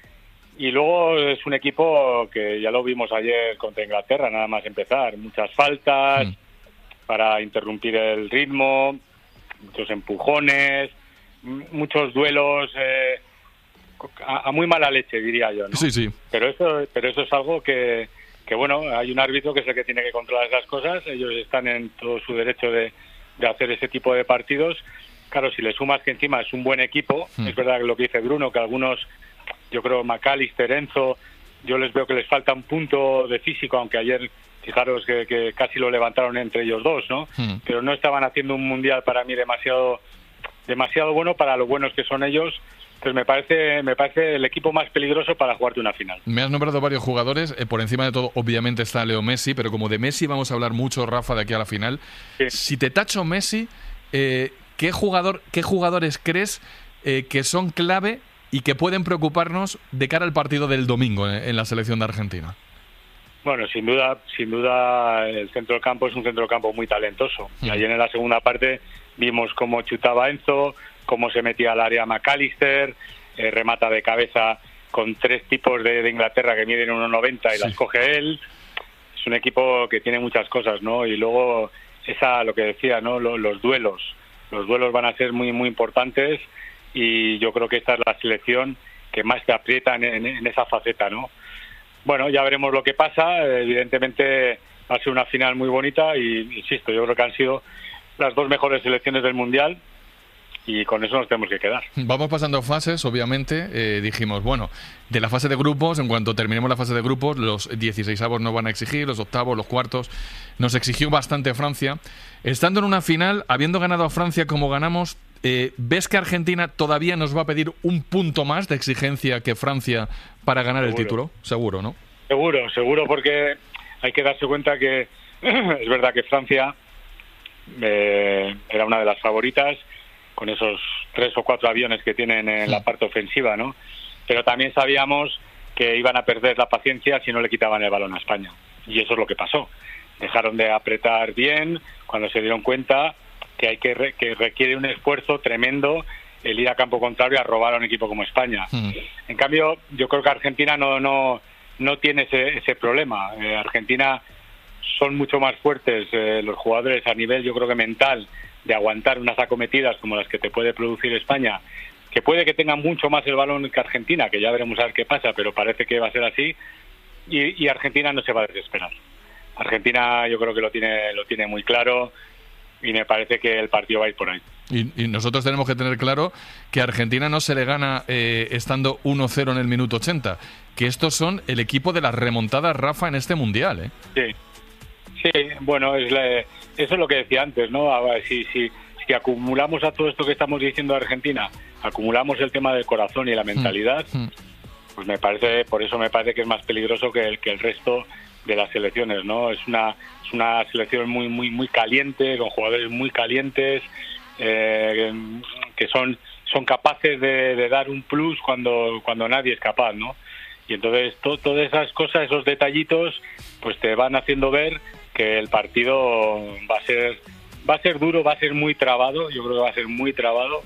Y luego es un equipo que ya lo vimos ayer contra Inglaterra, nada más empezar, muchas faltas mm. para interrumpir el ritmo, muchos empujones, muchos duelos eh, a, a muy mala leche, diría yo, ¿no? Sí, sí. Pero eso, pero eso es algo que, que, bueno, hay un árbitro que es el que tiene que controlar esas cosas, ellos están en todo su derecho de, de hacer ese tipo de partidos. Claro, si le sumas que encima es un buen equipo, mm. es verdad que lo que dice Bruno, que algunos, yo creo McAllister, Enzo, yo les veo que les falta un punto de físico, aunque ayer, fijaros que, que casi lo levantaron entre ellos dos, ¿no? Mm. Pero no estaban haciendo un mundial para mí demasiado demasiado bueno para lo buenos que son ellos. Entonces me parece me parece el equipo más peligroso para jugarte una final. Me has nombrado varios jugadores, eh, por encima de todo obviamente está Leo Messi, pero como de Messi vamos a hablar mucho, Rafa, de aquí a la final. Sí. Si te tacho Messi, eh, ¿qué jugador qué jugadores crees eh, que son clave y que pueden preocuparnos de cara al partido del domingo en, en la selección de Argentina? Bueno, sin duda, sin duda el centro del campo es un centro del campo muy talentoso. Mm. Y ayer en la segunda parte vimos cómo chutaba Enzo, cómo se metía al área McAllister, eh, remata de cabeza con tres tipos de, de Inglaterra que miden uno noventa y sí. las coge él. Es un equipo que tiene muchas cosas, ¿no? Y luego esa, lo que decía, ¿no? Los, los duelos. Los duelos van a ser muy, muy importantes y yo creo que esta es la selección que más te aprieta en, en, en esa faceta, ¿no? Bueno, ya veremos lo que pasa. Evidentemente va a ser una final muy bonita y, insisto, yo creo que han sido las dos mejores selecciones del Mundial y con eso nos tenemos que quedar. Vamos pasando fases, obviamente. Eh, dijimos, bueno, de la fase de grupos, en cuanto terminemos la fase de grupos, los dieciseisavos no van a exigir, los octavos, los cuartos. Nos exigió bastante Francia. Estando en una final, habiendo ganado a Francia como ganamos, eh, ¿ves que Argentina todavía nos va a pedir un punto más de exigencia que Francia para ganar Seguro. el título? Seguro, ¿no? Seguro, seguro, porque hay que darse cuenta que es verdad que Francia eh, era una de las favoritas, con esos tres o cuatro aviones que tienen en la parte ofensiva, ¿no? Pero también sabíamos que iban a perder la paciencia si no le quitaban el balón a España. Y eso es lo que pasó. Dejaron de apretar bien cuando se dieron cuenta que hay que, re- que requiere un esfuerzo tremendo el ir a campo contrario a robar a un equipo como España. Mm. En cambio, yo creo que Argentina no no no tiene ese, ese problema. Eh, Argentina son mucho más fuertes eh, los jugadores a nivel, yo creo que mental, de aguantar unas acometidas como las que te puede producir España, que puede que tengan mucho más el balón que Argentina, que ya veremos a ver qué pasa, pero parece que va a ser así, y, y Argentina no se va a desesperar. Argentina yo creo que lo tiene lo tiene muy claro y me parece que el partido va a ir por ahí. Y, y nosotros tenemos que tener claro que a Argentina no se le gana eh, estando uno cero en el minuto ochenta, que estos son el equipo de las remontadas, Rafa, en este Mundial, ¿eh? Sí. Sí, bueno, es la, eso es lo que decía antes, ¿no? A ver, si, si, si acumulamos a todo esto que estamos diciendo de Argentina, acumulamos el tema del corazón y la mentalidad, mm. pues me parece, por eso me parece que es más peligroso que el, que el resto de las selecciones, ¿no? Es una, es una selección muy, muy, muy caliente, con jugadores muy calientes, eh, que son, son capaces de, de dar un plus cuando, cuando nadie es capaz, ¿no? Y entonces to, todas esas cosas, esos detallitos, pues te van haciendo ver que el partido va a ser va a ser duro, va a ser muy trabado, yo creo que va a ser muy trabado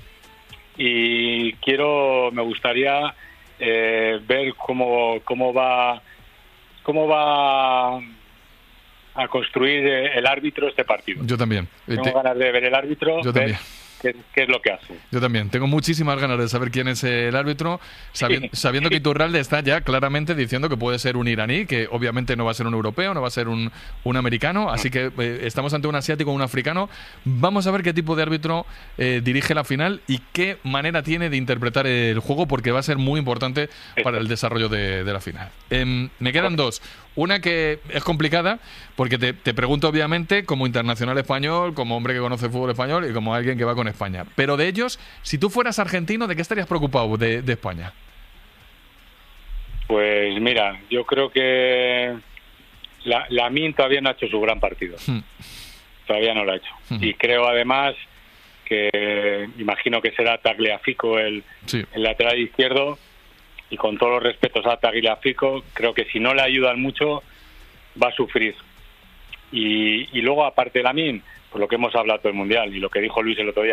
y quiero, me gustaría eh, ver cómo cómo va cómo va a construir el árbitro este partido. Yo también. Tengo Te... ganas de ver el árbitro, Yo ver también. Qué, qué es lo que hace. Yo también. Tengo muchísimas ganas de saber quién es el árbitro, sabiendo, sabiendo que Iturralde está ya claramente diciendo que puede ser un iraní, que obviamente no va a ser un europeo, no va a ser un, un americano, así que eh, estamos ante un asiático o un africano. Vamos a ver qué tipo de árbitro eh, dirige la final y qué manera tiene de interpretar el juego, porque va a ser muy importante para el desarrollo de, de la final. Eh, me quedan dos. Una que es complicada, porque te, te pregunto obviamente como internacional español, como hombre que conoce el fútbol español y como alguien que va con España. Pero de ellos, si tú fueras argentino, ¿de qué estarías preocupado de, de España? Pues mira, yo creo que la, Lamine todavía no ha hecho su gran partido. Hmm. Todavía no lo ha hecho. Hmm. Y creo además que, imagino que será Tagliafico el, sí. el lateral izquierdo, y con todos los respetos a Tagliafico, creo que si no le ayudan mucho, va a sufrir. Y, y luego, aparte de Lamine, por lo que hemos hablado todo el Mundial, y lo que dijo Luis el otro día,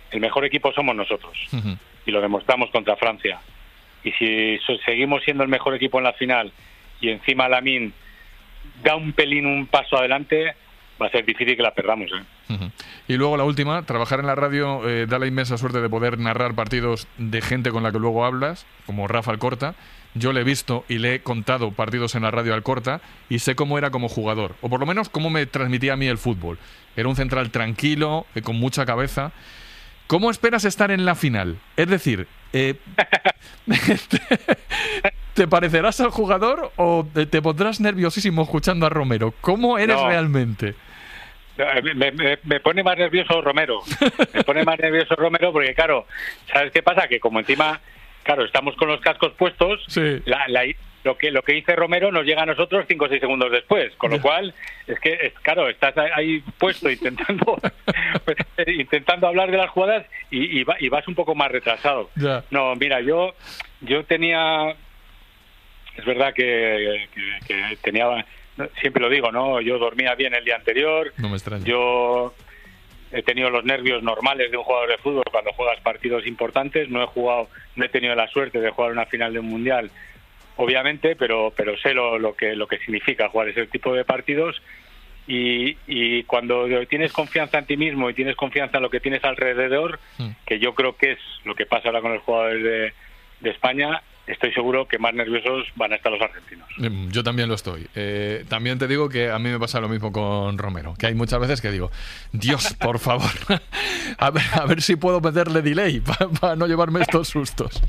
el mejor equipo somos nosotros. Uh-huh. Y lo demostramos contra Francia. Y si so- seguimos siendo el mejor equipo en la final y encima Lamine da un pelín, un paso adelante, va a ser difícil que la perdamos, ¿eh? Uh-huh. Y luego la última, trabajar en la radio eh, da la inmensa suerte de poder narrar partidos de gente con la que luego hablas, como Rafa Alcorta. Yo le he visto y le he contado partidos en la radio Alcorta y sé cómo era como jugador, o por lo menos cómo me transmitía a mí el fútbol. Era un central tranquilo, eh, con mucha cabeza. ¿Cómo esperas estar en la final? Es decir, eh, te, ¿te parecerás al jugador o te pondrás nerviosísimo escuchando a Romero? ¿Cómo eres No. realmente? Me, me, me pone más nervioso Romero. Me pone más nervioso Romero porque, claro, ¿sabes qué pasa? Que como encima, claro, estamos con los cascos puestos, sí. la, la, lo que lo que dice Romero nos llega a nosotros cinco o seis segundos después. Con lo cual, es que, es, claro, estás ahí puesto intentando intentando hablar de las jugadas y, y, va, y vas un poco más retrasado. Ya. No, mira, yo yo tenía... Es verdad que, que, que tenía... Siempre lo digo, ¿no? Yo dormía bien el día anterior. No me extraña. Yo he tenido los nervios normales de un jugador de fútbol cuando juegas partidos importantes. No he jugado, no he tenido la suerte de jugar una final de un mundial, obviamente, pero pero sé lo, lo que lo que significa jugar ese tipo de partidos. Y, y cuando tienes confianza en ti mismo y tienes confianza en lo que tienes alrededor, mm. que yo creo que es lo que pasa ahora con los jugadores de, de España, estoy seguro que más nerviosos van a estar los argentinos. Yo también lo estoy. Eh, también te digo que a mí me pasa lo mismo con Romero, que hay muchas veces que digo, Dios, por favor, a ver, a ver si puedo meterle delay para pa no llevarme estos sustos.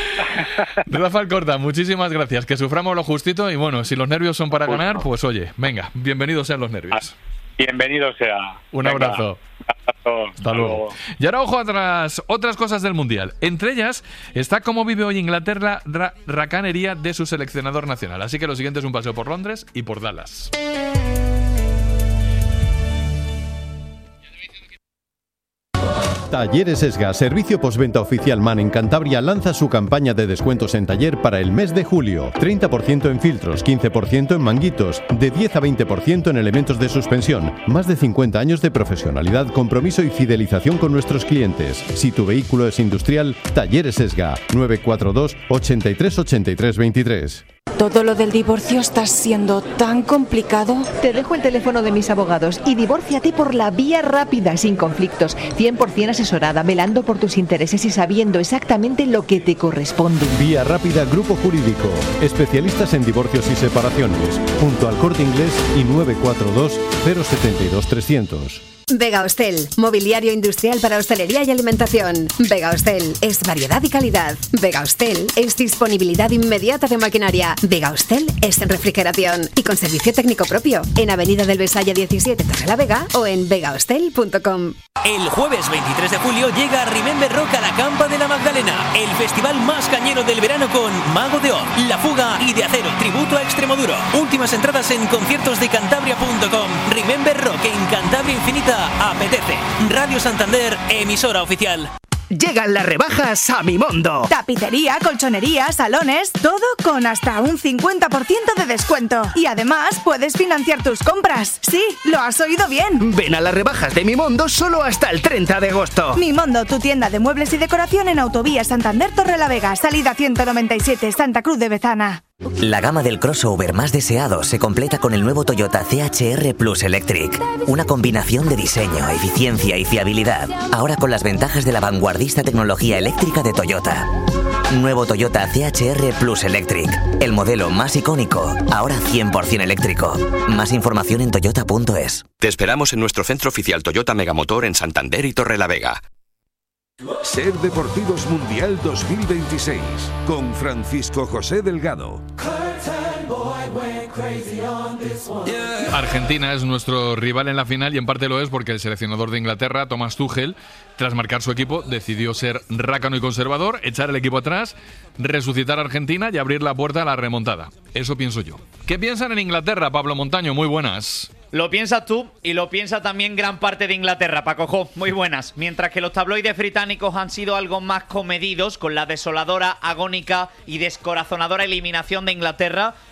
Rafa Alcorta, muchísimas gracias, que suframos lo justito y bueno, si los nervios son para ganar, pues oye, venga, bienvenidos sean los nervios. Bienvenido sea. Un Venga. abrazo. Hasta, Hasta luego. Y ahora ojo a otras, otras cosas del Mundial. Entre ellas está cómo vive hoy Inglaterra la racanería de su seleccionador nacional. Así que lo siguiente es un paseo por Londres y por Dallas. Talleres Esga, servicio postventa oficial MAN en Cantabria, lanza su campaña de descuentos en taller para el mes de julio. treinta por ciento en filtros, quince por ciento en manguitos, de diez a veinte por ciento en elementos de suspensión. Más de cincuenta años de profesionalidad, compromiso y fidelización con nuestros clientes. Si tu vehículo es industrial, Talleres Esga, nueve cuatro dos, ochenta y tres, ochenta y tres, veintitrés. ¿Todo lo del divorcio está siendo tan complicado? Te dejo el teléfono de mis abogados y divórciate por la vía rápida, sin conflictos, cien por ciento asesorada, velando por tus intereses y sabiendo exactamente lo que te corresponde. Vía Rápida Grupo Jurídico, especialistas en divorcios y separaciones, junto al Corte Inglés y nueve cuatro dos, cero siete dos, trescientos. Vega Hostel, mobiliario industrial para hostelería y alimentación. Vega Hostel es variedad y calidad. Vega Hostel es disponibilidad inmediata de maquinaria. Vega Hostel es refrigeración y con servicio técnico propio. En Avenida del Besaya diecisiete, Torrelavega o en vega hostel punto com. El jueves veintitrés de julio llega Remember Rock a la Campa de la Magdalena, el festival más cañero del verano con Mago de Oz, La Fuga y De Acero, tributo a Extremoduro. Últimas entradas en conciertos de cantabria punto com. Remember Rock en Cantabria Infinita apetece. Radio Santander, emisora oficial. Llegan las rebajas a Mimondo. Tapicería, colchonería, salones, todo con hasta un cincuenta por ciento de descuento. Y además puedes financiar tus compras. Sí, lo has oído bien. Ven a las rebajas de Mimondo solo hasta el treinta de agosto. Mimondo, tu tienda de muebles y decoración en Autovía Santander Torrelavega, salida ciento noventa y siete, Santa Cruz de Bezana. La gama del crossover más deseado se completa con el nuevo Toyota C H R Plus Electric. Una combinación de diseño, eficiencia y fiabilidad. Ahora con las ventajas de la vanguardista tecnología eléctrica de Toyota. Nuevo Toyota C H R Plus Electric. El modelo más icónico, ahora cien por ciento eléctrico. Más información en toyota punto es. Te esperamos en nuestro centro oficial Toyota Megamotor en Santander y Torrelavega. Ser Deportivos Mundial dos mil veintiséis con Francisco José Delgado. Argentina es nuestro rival en la final y en parte lo es porque el seleccionador de Inglaterra, Thomas Tuchel, tras marcar su equipo, decidió ser rácano y conservador, echar el equipo atrás, resucitar a Argentina y abrir la puerta a la remontada. Eso pienso yo. ¿Qué piensan en Inglaterra, Pablo Montaño? Muy buenas. Lo piensas tú y lo piensa también gran parte de Inglaterra, Paco Jo. Muy buenas. Mientras que los tabloides británicos han sido algo más comedidos con la desoladora, agónica y descorazonadora eliminación de Inglaterra,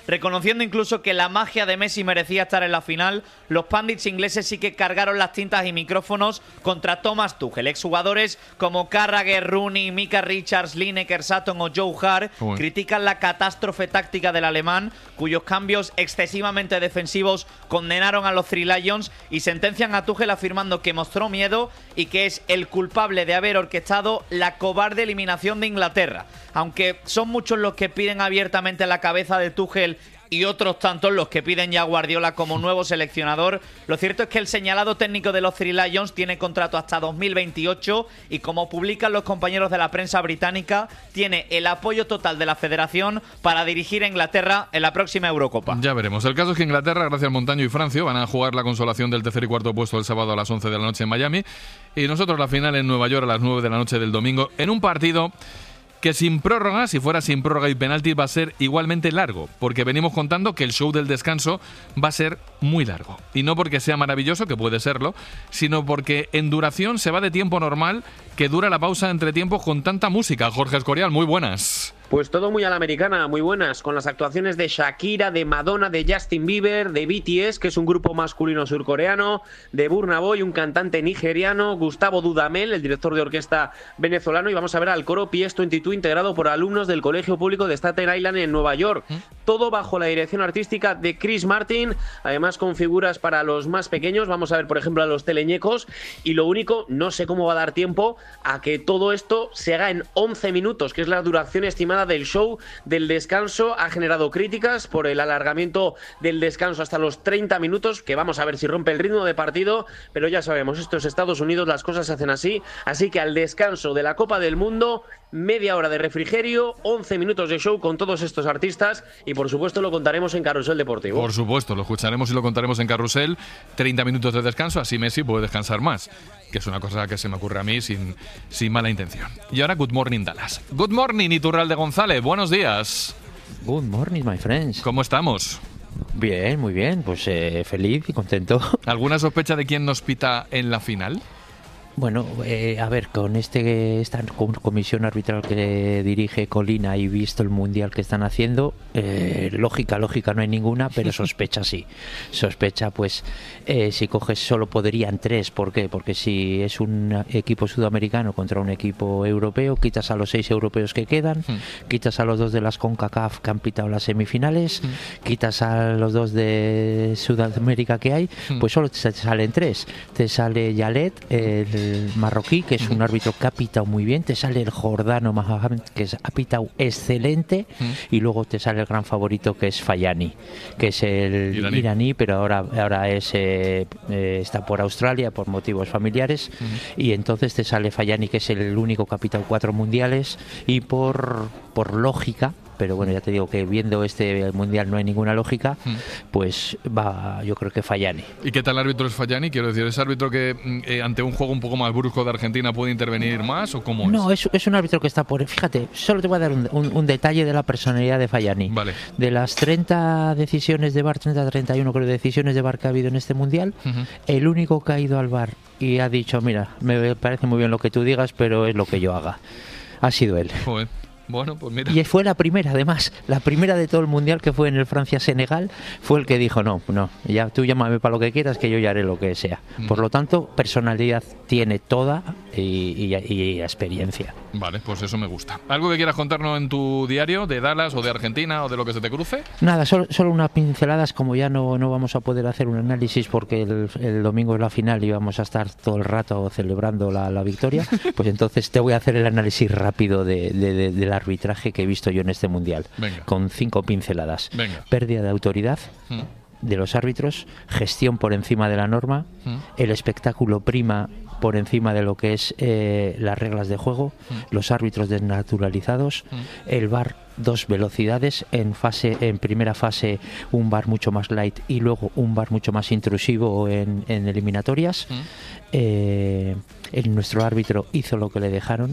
reconociendo incluso que la magia de Messi merecía estar en la final, los pundits ingleses sí que cargaron las tintas y micrófonos contra Thomas Tuchel. Exjugadores como Carragher, Rooney, Micah Richards, Lineker, Sutton o Joe Hart Uy. critican la catástrofe táctica del alemán, cuyos cambios excesivamente defensivos condenaron a los Three Lions, y sentencian a Tuchel afirmando que mostró miedo y que es el culpable de haber orquestado la cobarde eliminación de Inglaterra. Aunque son muchos los que piden abiertamente la cabeza de Tuchel y otros tantos los que piden ya a Guardiola como nuevo seleccionador, lo cierto es que el señalado técnico de los Three Lions tiene contrato hasta dos mil veintiocho y, como publican los compañeros de la prensa británica, tiene el apoyo total de la federación para dirigir a Inglaterra en la próxima Eurocopa. Ya veremos. El caso es que Inglaterra, gracias al Montaño y Francio, van a jugar la consolación del tercer y cuarto puesto el sábado a las once de la noche en Miami, y nosotros la final en Nueva York a las nueve de la noche del domingo, en un partido que sin prórroga, si fuera sin prórroga y penaltis, va a ser igualmente largo, porque venimos contando que el show del descanso va a ser muy largo. Y no porque sea maravilloso, que puede serlo, sino porque en duración se va de tiempo normal, que dura la pausa entre tiempos con tanta música. Jorge Escorial, muy buenas. Pues todo muy a la americana, muy buenas, con las actuaciones de Shakira, de Madonna, de Justin Bieber, de B T S, que es un grupo masculino surcoreano, de Burna Boy, un cantante nigeriano, Gustavo Dudamel, el director de orquesta venezolano, y vamos a ver al coro P S veintidós integrado por alumnos del Colegio Público de Staten Island en Nueva York. ¿Mm? Todo bajo la dirección artística de Chris Martin, además con figuras para los más pequeños. Vamos a ver, por ejemplo, a los teleñecos, y lo único, no sé cómo va a dar tiempo a que todo esto se haga en once minutos, que es la duración estimada del show del descanso. Ha generado críticas por el alargamiento del descanso hasta los treinta minutos, que vamos a ver si rompe el ritmo de partido, pero ya sabemos, esto es Estados Unidos, las cosas se hacen así, así que al descanso de la Copa del Mundo, media hora de refrigerio, once minutos de show con todos estos artistas, y por supuesto lo contaremos en Carrusel Deportivo. Por supuesto, lo escucharemos y lo contaremos en Carrusel. treinta minutos de descanso, así Messi puede descansar más, que es una cosa que se me ocurre a mí sin, sin mala intención. Y ahora, Good Morning Dallas. Good Morning, Iturralde González, buenos días. Good morning, my friends. ¿Cómo estamos? Bien, muy bien, pues eh, feliz y contento. ¿Alguna sospecha de quién nos pita en la final? Bueno, eh, a ver, con este esta comisión arbitral que dirige Colina y visto el mundial que están haciendo, eh, lógica, lógica no hay ninguna, pero sospecha sí. Sospecha, pues, eh, si coges solo podrían tres. ¿Por qué? Porque si es un equipo sudamericano contra un equipo europeo, quitas a los seis europeos que quedan, mm. quitas a los dos de las CONCACAF que han pitado las semifinales, mm. quitas a los dos de Sudamérica que hay, mm. pues solo te salen tres. Te sale Yalet, el el marroquí, que es un árbitro que ha pitado muy bien, te sale el jordano Mahamed, que ha pitado excelente, mm. y luego te sale el gran favorito, que es Fayani, que es el iraní, iraní pero ahora, ahora es eh, eh, está por Australia por motivos familiares, mm. y entonces te sale Fayani, que es el único que ha pitado cuatro mundiales, y por, por lógica, pero bueno, ya te digo que viendo este mundial no hay ninguna lógica, mm. pues va, yo creo que Fayani. ¿Y qué tal árbitro es Fayani? Quiero decir, ¿es árbitro que eh, ante un juego un poco más brusco de Argentina puede intervenir más o cómo es? No, es, es un árbitro que está por... Fíjate, solo te voy a dar un, un, un detalle de la personalidad de Fayani. Vale. De las treinta decisiones de V A R, treinta, treinta y uno creo, decisiones de V A R que ha habido en este mundial, uh-huh. el único que ha ido al V A R y ha dicho, mira, me parece muy bien lo que tú digas, pero es lo que yo haga, ha sido él. Joder. Bueno, pues mira. Y fue la primera, además, la primera de todo el mundial, que fue en el Francia-Senegal, fue el que dijo, no, no, ya tú llámame para lo que quieras, que yo ya haré lo que sea. Mm. Por lo tanto, personalidad tiene toda y, y, y experiencia. Vale, pues eso me gusta. ¿Algo que quieras contarnos en tu diario de Dallas o de Argentina o de lo que se te cruce? Nada, solo, solo unas pinceladas, como ya no, no vamos a poder hacer un análisis porque el, el domingo es la final y vamos a estar todo el rato celebrando la, la victoria, pues entonces te voy a hacer el análisis rápido de, de, de, de la arbitraje que he visto yo en este mundial. Venga. Con cinco pinceladas. Venga. Pérdida de autoridad mm. de los árbitros, gestión por encima de la norma, mm. el espectáculo prima por encima de lo que es eh, las reglas de juego, mm. los árbitros desnaturalizados, mm. el V A R dos velocidades, en fase en primera fase un V A R mucho más light y luego un V A R mucho más intrusivo en, en eliminatorias. Mm. Eh, el, nuestro árbitro hizo lo que le dejaron,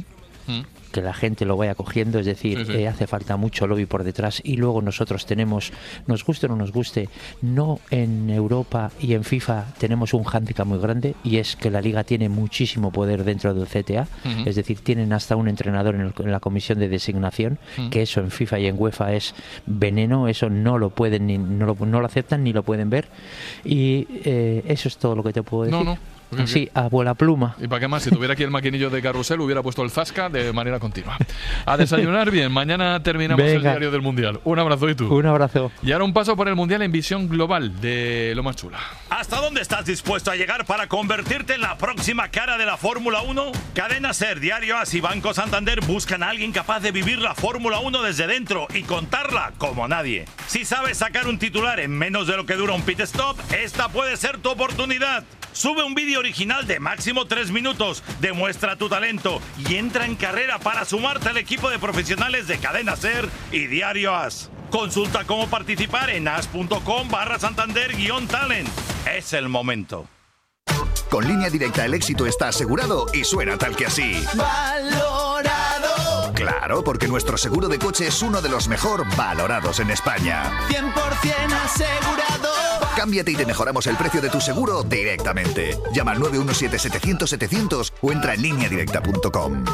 Mm. que la gente lo vaya cogiendo, es decir, sí, sí. Eh, hace falta mucho lobby por detrás y luego nosotros tenemos, nos guste o no nos guste, no en Europa y en FIFA tenemos un hándicap muy grande y es que la Liga tiene muchísimo poder dentro del C T A, uh-huh. es decir, tienen hasta un entrenador en, el, en la comisión de designación, uh-huh. que eso en FIFA y en UEFA es veneno, eso no lo pueden, ni, no, lo, no lo aceptan ni lo pueden ver y eh, eso es todo lo que te puedo decir. No, no. Sí, a vuela pluma. ¿Y para qué más? Si tuviera aquí el maquinillo de carrusel, hubiera puesto el Zasca de manera continua. A desayunar bien. Mañana terminamos Venga. el diario del Mundial. Un abrazo y tú. Un abrazo. Y ahora un paso por el Mundial en visión global de lo más chula. ¿Hasta dónde estás dispuesto a llegar para convertirte en la próxima cara de la Fórmula uno? Cadena Ser, Diario As y Banco Santander buscan a alguien capaz de vivir la Fórmula uno desde dentro y contarla como nadie. Si sabes sacar un titular en menos de lo que dura un pit stop, esta puede ser tu oportunidad. Sube un vídeo original de máximo tres minutos, demuestra tu talento y entra en carrera para sumarte al equipo de profesionales de Cadena Ser y Diario As. Consulta cómo participar en as.com barra Santander guión talent. Es el momento. Con Línea Directa el éxito está asegurado y suena tal que así. Valorado. Claro, porque nuestro seguro de coche es uno de los mejor valorados en España. cien por ciento asegurado. Cámbiate y te mejoramos el precio de tu seguro directamente. Llama al nueve uno siete, setecientos, setecientos o entra en línea directa punto com.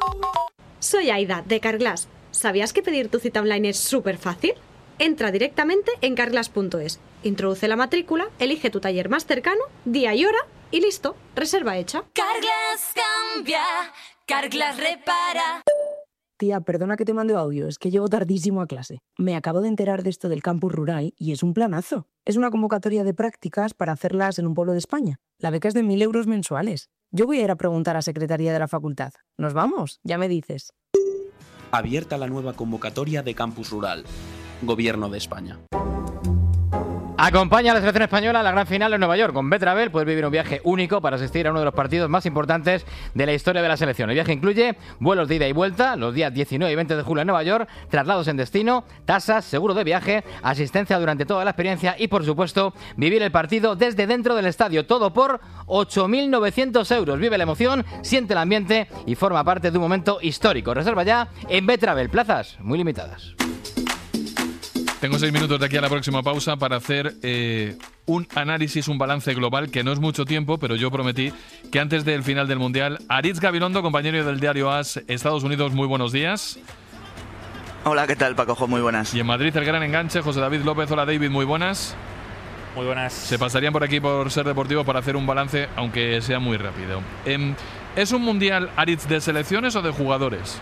Soy Aida, de Carglass. ¿Sabías que pedir tu cita online es súper fácil? Entra directamente en carglass punto es, introduce la matrícula, elige tu taller más cercano, día y hora y listo, reserva hecha. Carglass cambia, Carglass repara. Tía, perdona que te mande audio, es que llego tardísimo a clase. Me acabo de enterar de esto del campus rural y es un planazo. Es una convocatoria de prácticas para hacerlas en un pueblo de España. La beca es de mil euros mensuales. Yo voy a ir a preguntar a Secretaría de la Facultad. ¿Nos vamos? Ya me dices. Abierta la nueva convocatoria de campus rural. Gobierno de España. Acompaña a la selección española a la gran final en Nueva York. Con Betravel puedes vivir un viaje único para asistir a uno de los partidos más importantes de la historia de la selección. El viaje incluye vuelos de ida y vuelta los días diecinueve y veinte de julio en Nueva York, traslados en destino, tasas, seguro de viaje, asistencia durante toda la experiencia y, por supuesto, vivir el partido desde dentro del estadio. Todo por ocho mil novecientos euros. Vive la emoción, siente el ambiente y forma parte de un momento histórico. Reserva ya en Betravel. Plazas muy limitadas. Tengo seis minutos de aquí a la próxima pausa para hacer eh, un análisis, un balance global, que no es mucho tiempo, pero yo prometí que antes del final del Mundial, Aritz Gabilondo, compañero del diario As, Estados Unidos, muy buenos días. Hola, ¿qué tal, Paco? Muy buenas. Y en Madrid, el gran enganche, José David López. Hola, David, muy buenas. Muy buenas. Se pasarían por aquí por Ser Deportivo para hacer un balance, aunque sea muy rápido. Eh, ¿Es un Mundial, Aritz, de selecciones o de jugadores?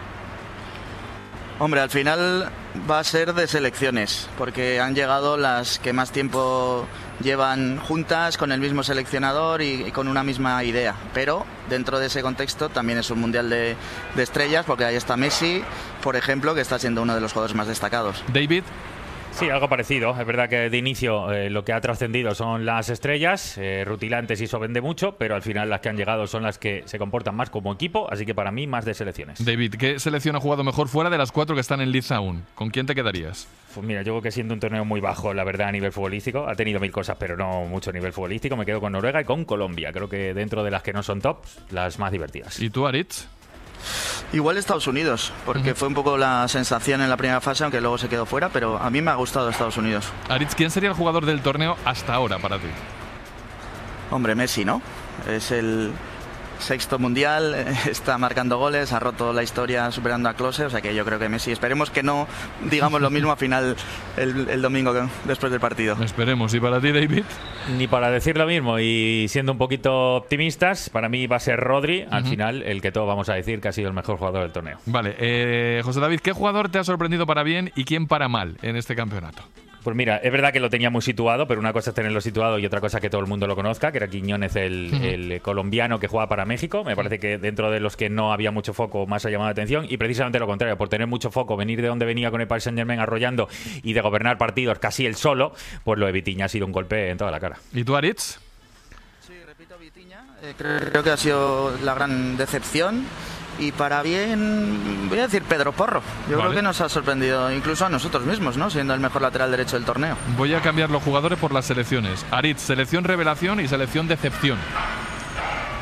Hombre, al final va a ser de selecciones, porque han llegado las que más tiempo llevan juntas con el mismo seleccionador y, y con una misma idea. Pero dentro de ese contexto también es un mundial de, de estrellas, porque ahí está Messi, por ejemplo, que está siendo uno de los jugadores más destacados. David. Sí, algo parecido. Es verdad que de inicio eh, lo que ha trascendido son las estrellas, eh, rutilantes y eso vende mucho, pero al final las que han llegado son las que se comportan más como equipo, así que para mí más de selecciones. David, ¿qué selección ha jugado mejor fuera de las cuatro que están en liza aún? ¿Con quién te quedarías? Pues mira, yo creo que siendo un torneo muy bajo, la verdad, a nivel futbolístico, ha tenido mil cosas, pero no mucho nivel futbolístico, me quedo con Noruega y con Colombia. Creo que dentro de las que no son tops, las más divertidas. ¿Y tú, Aritz? Igual Estados Unidos, porque uh-huh. fue un poco la sensación en la primera fase, aunque luego se quedó fuera, pero a mí me ha gustado Estados Unidos. Aritz, ¿quién sería el jugador del torneo hasta ahora para ti? Hombre, Messi, ¿no? Es el sexto mundial, está marcando goles, ha roto la historia superando a Klose, o sea que yo creo que Messi, esperemos que no digamos lo mismo al final el, el domingo después del partido. Esperemos. ¿Y para ti, David? Ni para decir lo mismo, y siendo un poquito optimistas, para mí va a ser Rodri, uh-huh. al final el que todos vamos a decir que ha sido el mejor jugador del torneo. Vale, eh, José David, ¿qué jugador te ha sorprendido para bien y quién para mal en este campeonato? Pues mira, es verdad que lo tenía muy situado, pero una cosa es tenerlo situado y otra cosa es que todo el mundo lo conozca, que era Quiñones, el, uh-huh. el colombiano que juega para México. Me parece que dentro de los que no había mucho foco más ha llamado la atención, y precisamente lo contrario, por tener mucho foco, venir de donde venía con el Paris Saint-Germain arrollando y de gobernar partidos casi él solo, pues lo de Vitinha ha sido un golpe en toda la cara. ¿Y tú, Aritz? Sí, repito, Vitinha. Eh, creo que ha sido la gran decepción. Y para bien, voy a decir Pedro Porro. Yo vale. creo que nos ha sorprendido incluso a nosotros mismos, ¿no? Siendo el mejor lateral derecho del torneo. Voy a cambiar los jugadores por las selecciones. Aritz, selección revelación y selección decepción.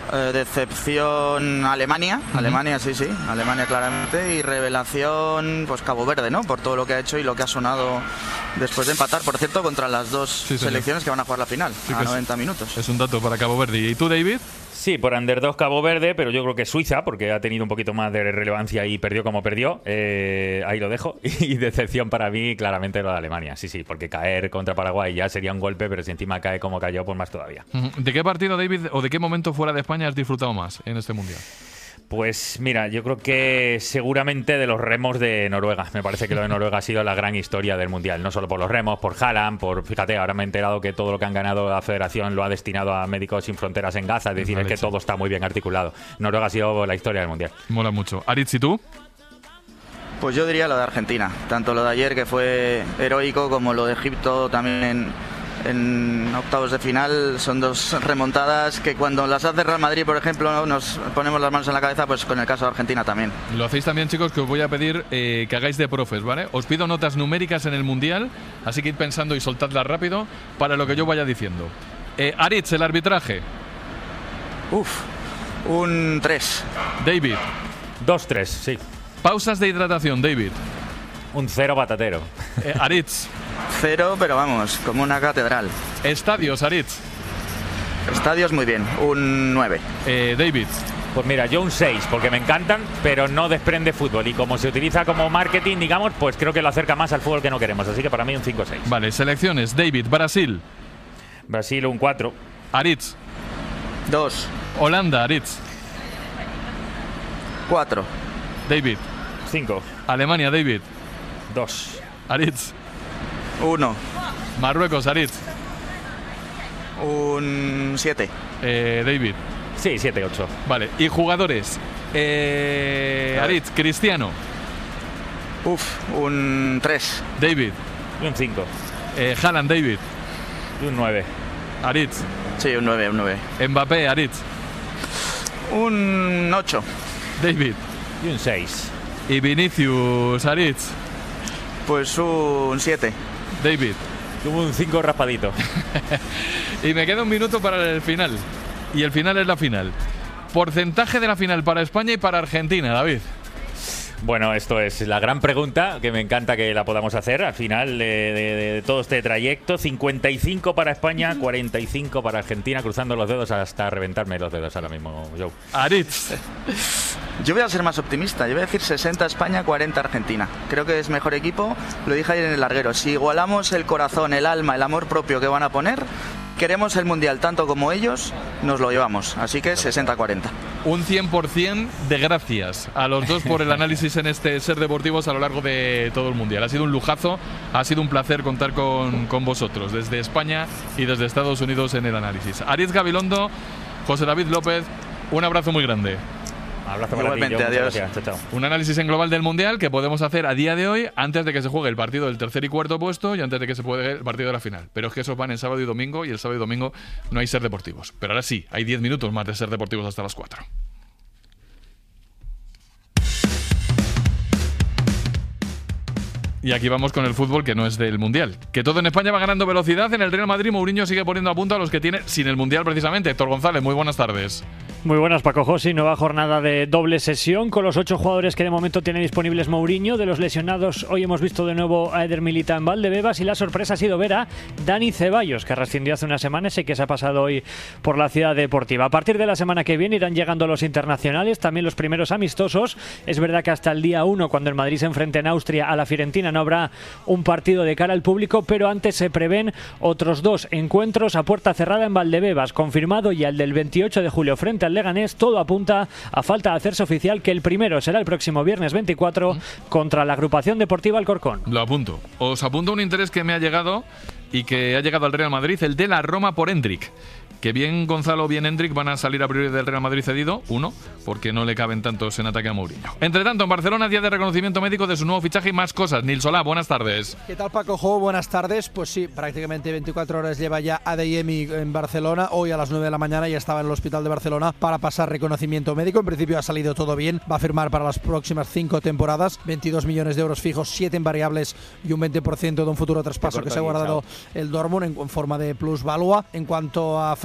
Eh, decepción Alemania, uh-huh. Alemania sí, sí, Alemania claramente, y revelación pues Cabo Verde, ¿no? Por todo lo que ha hecho y lo que ha sonado después de empatar, por cierto, contra las dos sí, selecciones que van a jugar la final, sí, a noventa es, minutos. Es un dato para Cabo Verde. ¿Y tú, David? Sí, por underdog Cabo Verde, pero yo creo que Suiza, porque ha tenido un poquito más de relevancia y perdió como perdió. Eh, ahí lo dejo. Y decepción para mí, claramente, lo de Alemania. Sí, sí, porque caer contra Paraguay ya sería un golpe, pero si encima cae como cayó, pues más todavía. ¿De qué partido, David, o de qué momento fuera de España has disfrutado más en este Mundial? Pues mira, yo creo que seguramente de los remos de Noruega. Me parece que lo de Noruega ha sido la gran historia del Mundial. No solo por los remos, por Haaland, por... Fíjate, ahora me he enterado que todo lo que han ganado la Federación lo ha destinado a Médicos Sin Fronteras en Gaza. Es decir, es que todo está muy bien articulado. Noruega ha sido la historia del Mundial. Mola mucho. Aritz, ¿y tú? Pues yo diría lo de Argentina. Tanto lo de ayer, que fue heroico, como lo de Egipto también en... En octavos de final son dos remontadas que cuando las hace Real Madrid, por ejemplo, nos ponemos las manos en la cabeza, pues con el caso de Argentina también. Lo hacéis también, chicos, que os voy a pedir eh, que hagáis de profes, ¿vale? Os pido notas numéricas en el Mundial, así que id pensando y soltadlas rápido para lo que yo vaya diciendo. Eh, Aritz, el arbitraje. Uf, un tres. David. dos tres, sí. Pausas de hidratación, David. Un cero patatero. Eh, Aritz. Cero, pero vamos, como una catedral. Estadios, Aritz. Estadios muy bien, un nueve. Eh, David. Pues mira, yo un seis, porque me encantan, pero no desprende fútbol. Y como se utiliza como marketing, digamos, pues creo que lo acerca más al fútbol que no queremos. Así que para mí un cinco seis. Vale, selecciones. David, Brasil. Brasil, un cuatro. Aritz. dos. Holanda, Aritz. cuatro. David. cinco. Alemania, David. dos. Aritz. uno. Marruecos, Aritz. Un siete. Eh, David. Sí, siete ocho. Vale, y jugadores. Eh, Aritz, Cristiano. Uf, un tres. David. Y un cinco. Eh, Haaland, David. Y un nueve. Aritz. Sí, un nueve, un nueve. Mbappé, Aritz. Un ocho. David. Y un seis. Y Vinicius, Aritz. Pues un siete. David. Tuvo un cinco raspadito. Y me queda un minuto para el final. Y el final es la final. Porcentaje de la final para España y para Argentina, David. Bueno, esto es la gran pregunta, que me encanta que la podamos hacer al final de, de, de todo este trayecto. cincuenta y cinco para España, cuarenta y cinco para Argentina, cruzando los dedos hasta reventarme los dedos ahora mismo, Joe. Aritz. Yo voy a ser más optimista, yo voy a decir sesenta España, cuarenta Argentina. Creo que es mejor equipo, lo dije ayer en el larguero. Si igualamos el corazón, el alma, el amor propio que van a poner, queremos el Mundial tanto como ellos, nos lo llevamos. Así que sesenta cuarenta. Un cien por ciento de gracias a los dos por el análisis en este Ser Deportivos a lo largo de todo el Mundial. Ha sido un lujazo, ha sido un placer contar con, con vosotros desde España y desde Estados Unidos en el análisis. Aritz Gabilondo, José David López, un abrazo muy grande. Abrazo para ti, Joe. Adiós. Chao, chao. Un análisis en global del Mundial que podemos hacer a día de hoy antes de que se juegue el partido del tercer y cuarto puesto y antes de que se juegue el partido de la final. Pero es que esos van en sábado y domingo y el sábado y domingo no hay Ser Deportivos. Pero ahora sí, hay diez minutos más de Ser Deportivos hasta las cuatro. Y aquí vamos con el fútbol que no es del Mundial. Que todo en España va ganando velocidad. En el Real Madrid, Mourinho sigue poniendo a punto a los que tiene sin el Mundial precisamente. Héctor González, muy buenas tardes. Muy buenas, Paco José. Nueva jornada de doble sesión con los ocho jugadores que de momento tiene disponibles Mourinho. De los lesionados, hoy hemos visto de nuevo a Eder Militao en Valdebebas y la sorpresa ha sido ver a Dani Ceballos, que rescindió hace unas semanas y que se ha pasado hoy por la Ciudad Deportiva. A partir de la semana que viene irán llegando los internacionales, también los primeros amistosos. Es verdad que hasta el día uno, cuando el Madrid se enfrente en Austria a la Fiorentina, no habrá un partido de cara al público, pero antes se prevén otros dos encuentros a puerta cerrada en Valdebebas, confirmado ya el del veintiocho de julio frente al Leganés. Todo apunta, a falta de hacerse oficial, que el primero será el próximo viernes veinticuatro contra la Agrupación Deportiva Alcorcón. Lo apunto. Os apunto un interés que me ha llegado y que ha llegado al Real Madrid, el de la Roma por Endrick. Que bien Gonzalo, bien Endrick van a salir a priori del Real Madrid cedido, uno, porque no le caben tantos en ataque a Mourinho. Entre tanto, en Barcelona, día de reconocimiento médico de su nuevo fichaje y más cosas. Nil Solá, buenas tardes. ¿Qué tal, Paco Jo? Buenas tardes. Pues sí, prácticamente veinticuatro horas lleva ya Adeyemi en Barcelona. Hoy a las nueve de la mañana ya estaba en el hospital de Barcelona para pasar reconocimiento médico. En principio ha salido todo bien. Va a firmar para las próximas cinco temporadas. veintidós millones de euros fijos, siete en variables y un veinte por ciento de un futuro traspaso que se ha guardado el Dortmund en forma de plusvalúa. En cuanto a Frenkie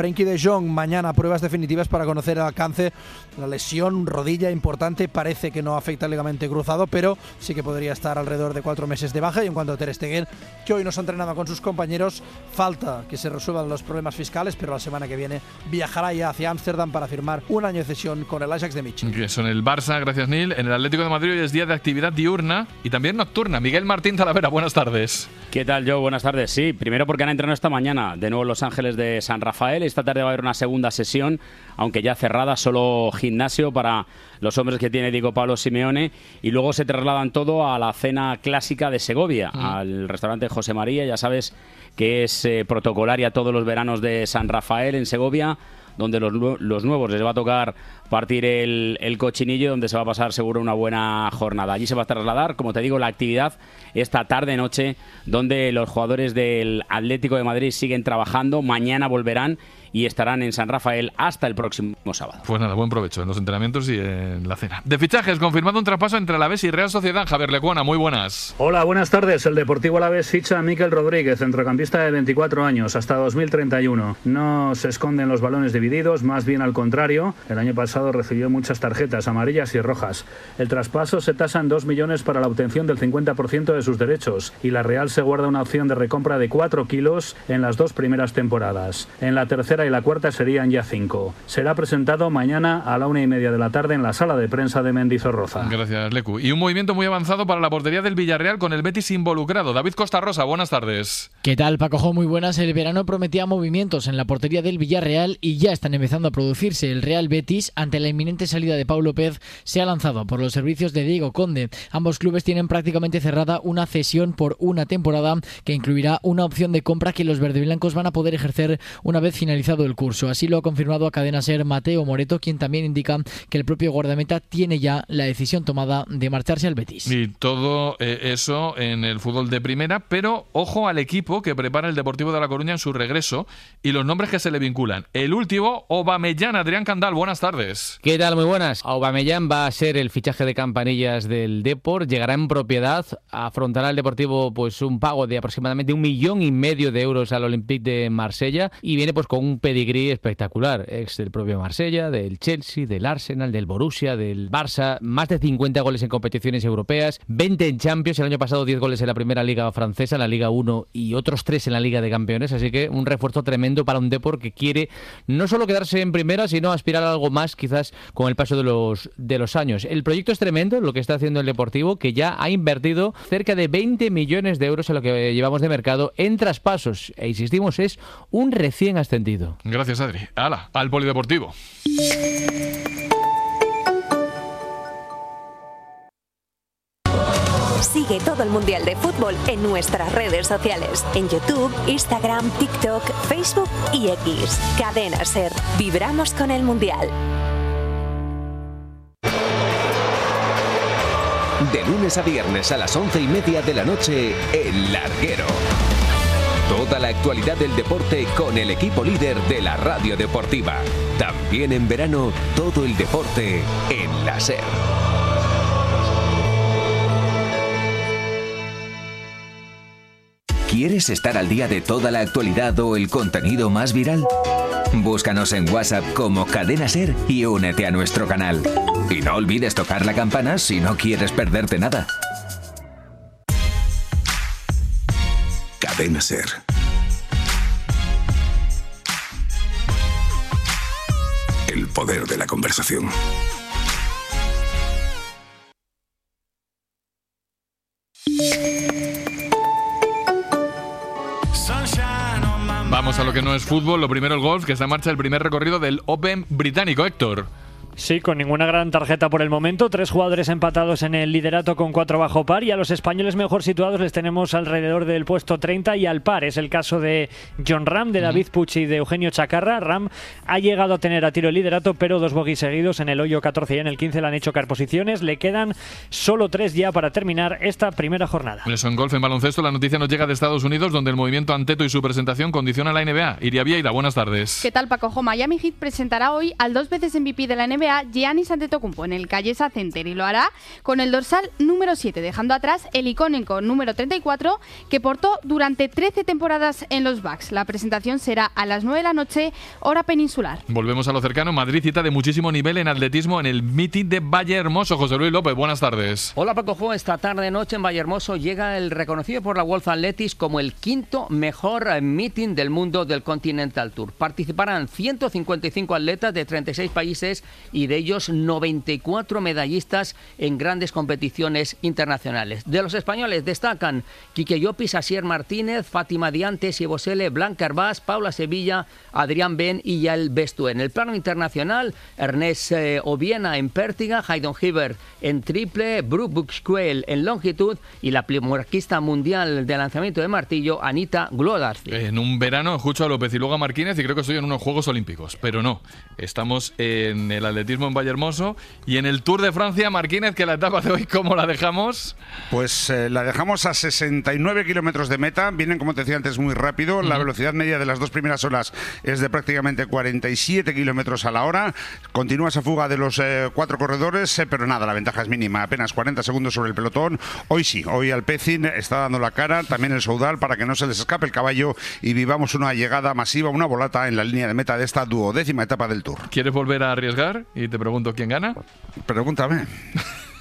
Frenkie de Jong, mañana pruebas definitivas para conocer el alcance. La lesión, rodilla importante, parece que no afecta al ligamento cruzado, pero sí que podría estar alrededor de cuatro meses de baja. Y en cuanto a Ter Stegen, que hoy no se ha entrenado con sus compañeros, falta que se resuelvan los problemas fiscales, pero la semana que viene viajará ya hacia Ámsterdam para firmar un año de cesión con el Ajax de Mitchell. Que son el Barça, gracias Neil. En el Atlético de Madrid hoy es día de actividad diurna y también nocturna. Miguel Martín Talavera, buenas tardes. ¿Qué tal, Joe? Buenas tardes. Sí, primero porque han entrenado esta mañana de nuevo en Los Ángeles de San Rafael. Esta tarde va a haber una segunda sesión, aunque ya cerrada, solo gimnasio para los hombres que tiene Diego Pablo Simeone, y luego se trasladan todo a la cena clásica de Segovia, mm. al restaurante José María. Ya sabes que es eh, protocolaria todos los veranos de San Rafael en Segovia, donde los, los nuevos les va a tocar partir el, el cochinillo, donde se va a pasar seguro una buena jornada. Allí se va a trasladar, como te digo, la actividad esta tarde-noche, donde los jugadores del Atlético de Madrid siguen trabajando. Mañana volverán y estarán en San Rafael hasta el próximo sábado. Pues nada, buen provecho en los entrenamientos y en la cena. De fichajes, confirmado un traspaso entre Alavés y Real Sociedad. Javier Lecuona, muy buenas. Hola, buenas tardes. El Deportivo Alavés ficha a Mikel Rodríguez, centrocampista de veinticuatro años, hasta dos mil treinta y uno. No se esconden los balones divididos, más bien al contrario. El año pasado recibió muchas tarjetas amarillas y rojas. El traspaso se tasa en dos millones para la obtención del cincuenta por ciento de sus derechos, y la Real se guarda una opción de recompra de cuatro kilos en las dos primeras temporadas. En la tercera y la cuarta serían ya cinco. Será presentado mañana a la una y media de la tarde en la sala de prensa de Mendizorroza. Gracias, Lecu. Y un movimiento muy avanzado para la portería del Villarreal con el Betis involucrado. David Costa Rosa, buenas tardes. ¿Qué tal, Paco? Muy buenas. El verano prometía movimientos en la portería del Villarreal y ya están empezando a producirse. El Real Betis, ante la inminente salida de Pau López, se ha lanzado por los servicios de Diego Conde. Ambos clubes tienen prácticamente cerrada una cesión por una temporada que incluirá una opción de compra que los verdeblancos van a poder ejercer una vez finalizado el curso. Así lo ha confirmado a Cadena SER Mateo Moreto, quien también indica que el propio guardameta tiene ya la decisión tomada de marcharse al Betis. Y todo eh, eso en el fútbol de primera, pero ojo al equipo que prepara el Deportivo de La Coruña en su regreso y los nombres que se le vinculan. El último, Aubameyang. Adrián Candal, buenas tardes. ¿Qué tal? Muy buenas. Aubameyang va a ser el fichaje de campanillas del Depor, llegará en propiedad, afrontará el Deportivo pues un pago de aproximadamente un millón y medio de euros al Olympique de Marsella y viene pues con un pedigrí espectacular, ex del propio Marsella, del Chelsea, del Arsenal, del Borussia, del Barça, más de cincuenta goles en competiciones europeas, veinte en Champions, el año pasado diez goles en la primera liga francesa, en la Liga uno y otros tres en la Liga de Campeones, así que un refuerzo tremendo para un Depor que quiere no solo quedarse en primera, sino aspirar a algo más quizás con el paso de los, de los años. El proyecto es tremendo, lo que está haciendo el Deportivo, que ya ha invertido cerca de veinte millones de euros en lo que llevamos de mercado en traspasos, e insistimos, es un recién ascendido. Gracias, Adri. ¡Hala! Al polideportivo. Sigue todo el Mundial de Fútbol en nuestras redes sociales, en YouTube, Instagram, TikTok, Facebook y X. Cadena SER. Vibramos con el Mundial. De lunes a viernes a las once y media de la noche, El Larguero. Toda la actualidad del deporte con el equipo líder de la radio deportiva. También en verano, todo el deporte en la SER. ¿Quieres estar al día de toda la actualidad o el contenido más viral? Búscanos en WhatsApp como Cadena SER y únete a nuestro canal. Y no olvides tocar la campana si no quieres perderte nada. Cadena SER. El poder de la conversación. Vamos a lo que no es fútbol. Lo primero, el golf, que está en marcha el primer recorrido del Open británico. Héctor. Sí, con ninguna gran tarjeta por el momento. Tres jugadores empatados en el liderato con cuatro bajo par, y a los españoles mejor situados les tenemos alrededor del puesto treinta y al par. Es el caso de Jon Rahm, de David Puig y de Eugenio Chacarra. Rahm ha llegado a tener a tiro el liderato, pero dos bogies seguidos en el hoyo catorce y en el quince le han hecho caer posiciones. Le quedan solo tres ya para terminar esta primera jornada. Eso en golf. En baloncesto, la noticia nos llega de Estados Unidos, donde el movimiento Anteto y su presentación condiciona la N B A. Iria Vieira, buenas tardes. ¿Qué tal, Paco? Miami Heat presentará hoy al dos veces M V P de la N B A B A Giannis Antetokounmpo en el Callesa Center y lo hará con el dorsal número siete, dejando atrás el icónico número treinta y cuatro que portó durante trece temporadas en los Bucks. La presentación será a las nueve de la noche, hora peninsular. Volvemos a lo cercano. Madrid, cita de muchísimo nivel en atletismo en el meeting de Vallehermoso. José Luis López, buenas tardes. Hola Paco Jo, esta tarde noche en Vallehermoso llega el reconocido por la World Athletics como el quinto mejor meeting del mundo del Continental Tour. Participarán ciento cincuenta y cinco atletas de treinta y seis países y de ellos noventa y cuatro medallistas en grandes competiciones internacionales. De los españoles destacan Quique Llopis, Asier Martínez, Fátima Diante, Siebosele, Blanca Herbás, Paula Sevilla, Adrián Ben y Yael Bestu. En el plano internacional, Ernest eh, Obiena en pértiga, Haydon Hibbert en triple, Brooke Buxquel en longitud y la primorquista mundial de lanzamiento de martillo, Anita Glodarzi. En un verano escucho a López y luego a Martínez y creo que estoy en unos Juegos Olímpicos, pero no. Estamos en el atletismo en Vallehermoso y en el Tour de Francia. Martínez, que la etapa de hoy, ¿cómo la dejamos? Pues eh, la dejamos a sesenta y nueve kilómetros de meta. Vienen, como te decía antes, muy rápido. La velocidad media de las dos primeras horas es de prácticamente cuarenta y siete kilómetros a la hora. Continúa esa fuga de los eh, cuatro corredores, eh, pero nada, la ventaja es mínima. Apenas cuarenta segundos sobre el pelotón. Hoy sí, hoy Alpecin está dando la cara, también el Soudal, para que no se les escape el caballo y vivamos una llegada masiva, una volata en la línea de meta de esta duodécima etapa del Tour. ¿Quieres volver a arriesgar? Y te pregunto quién gana. Pregúntame.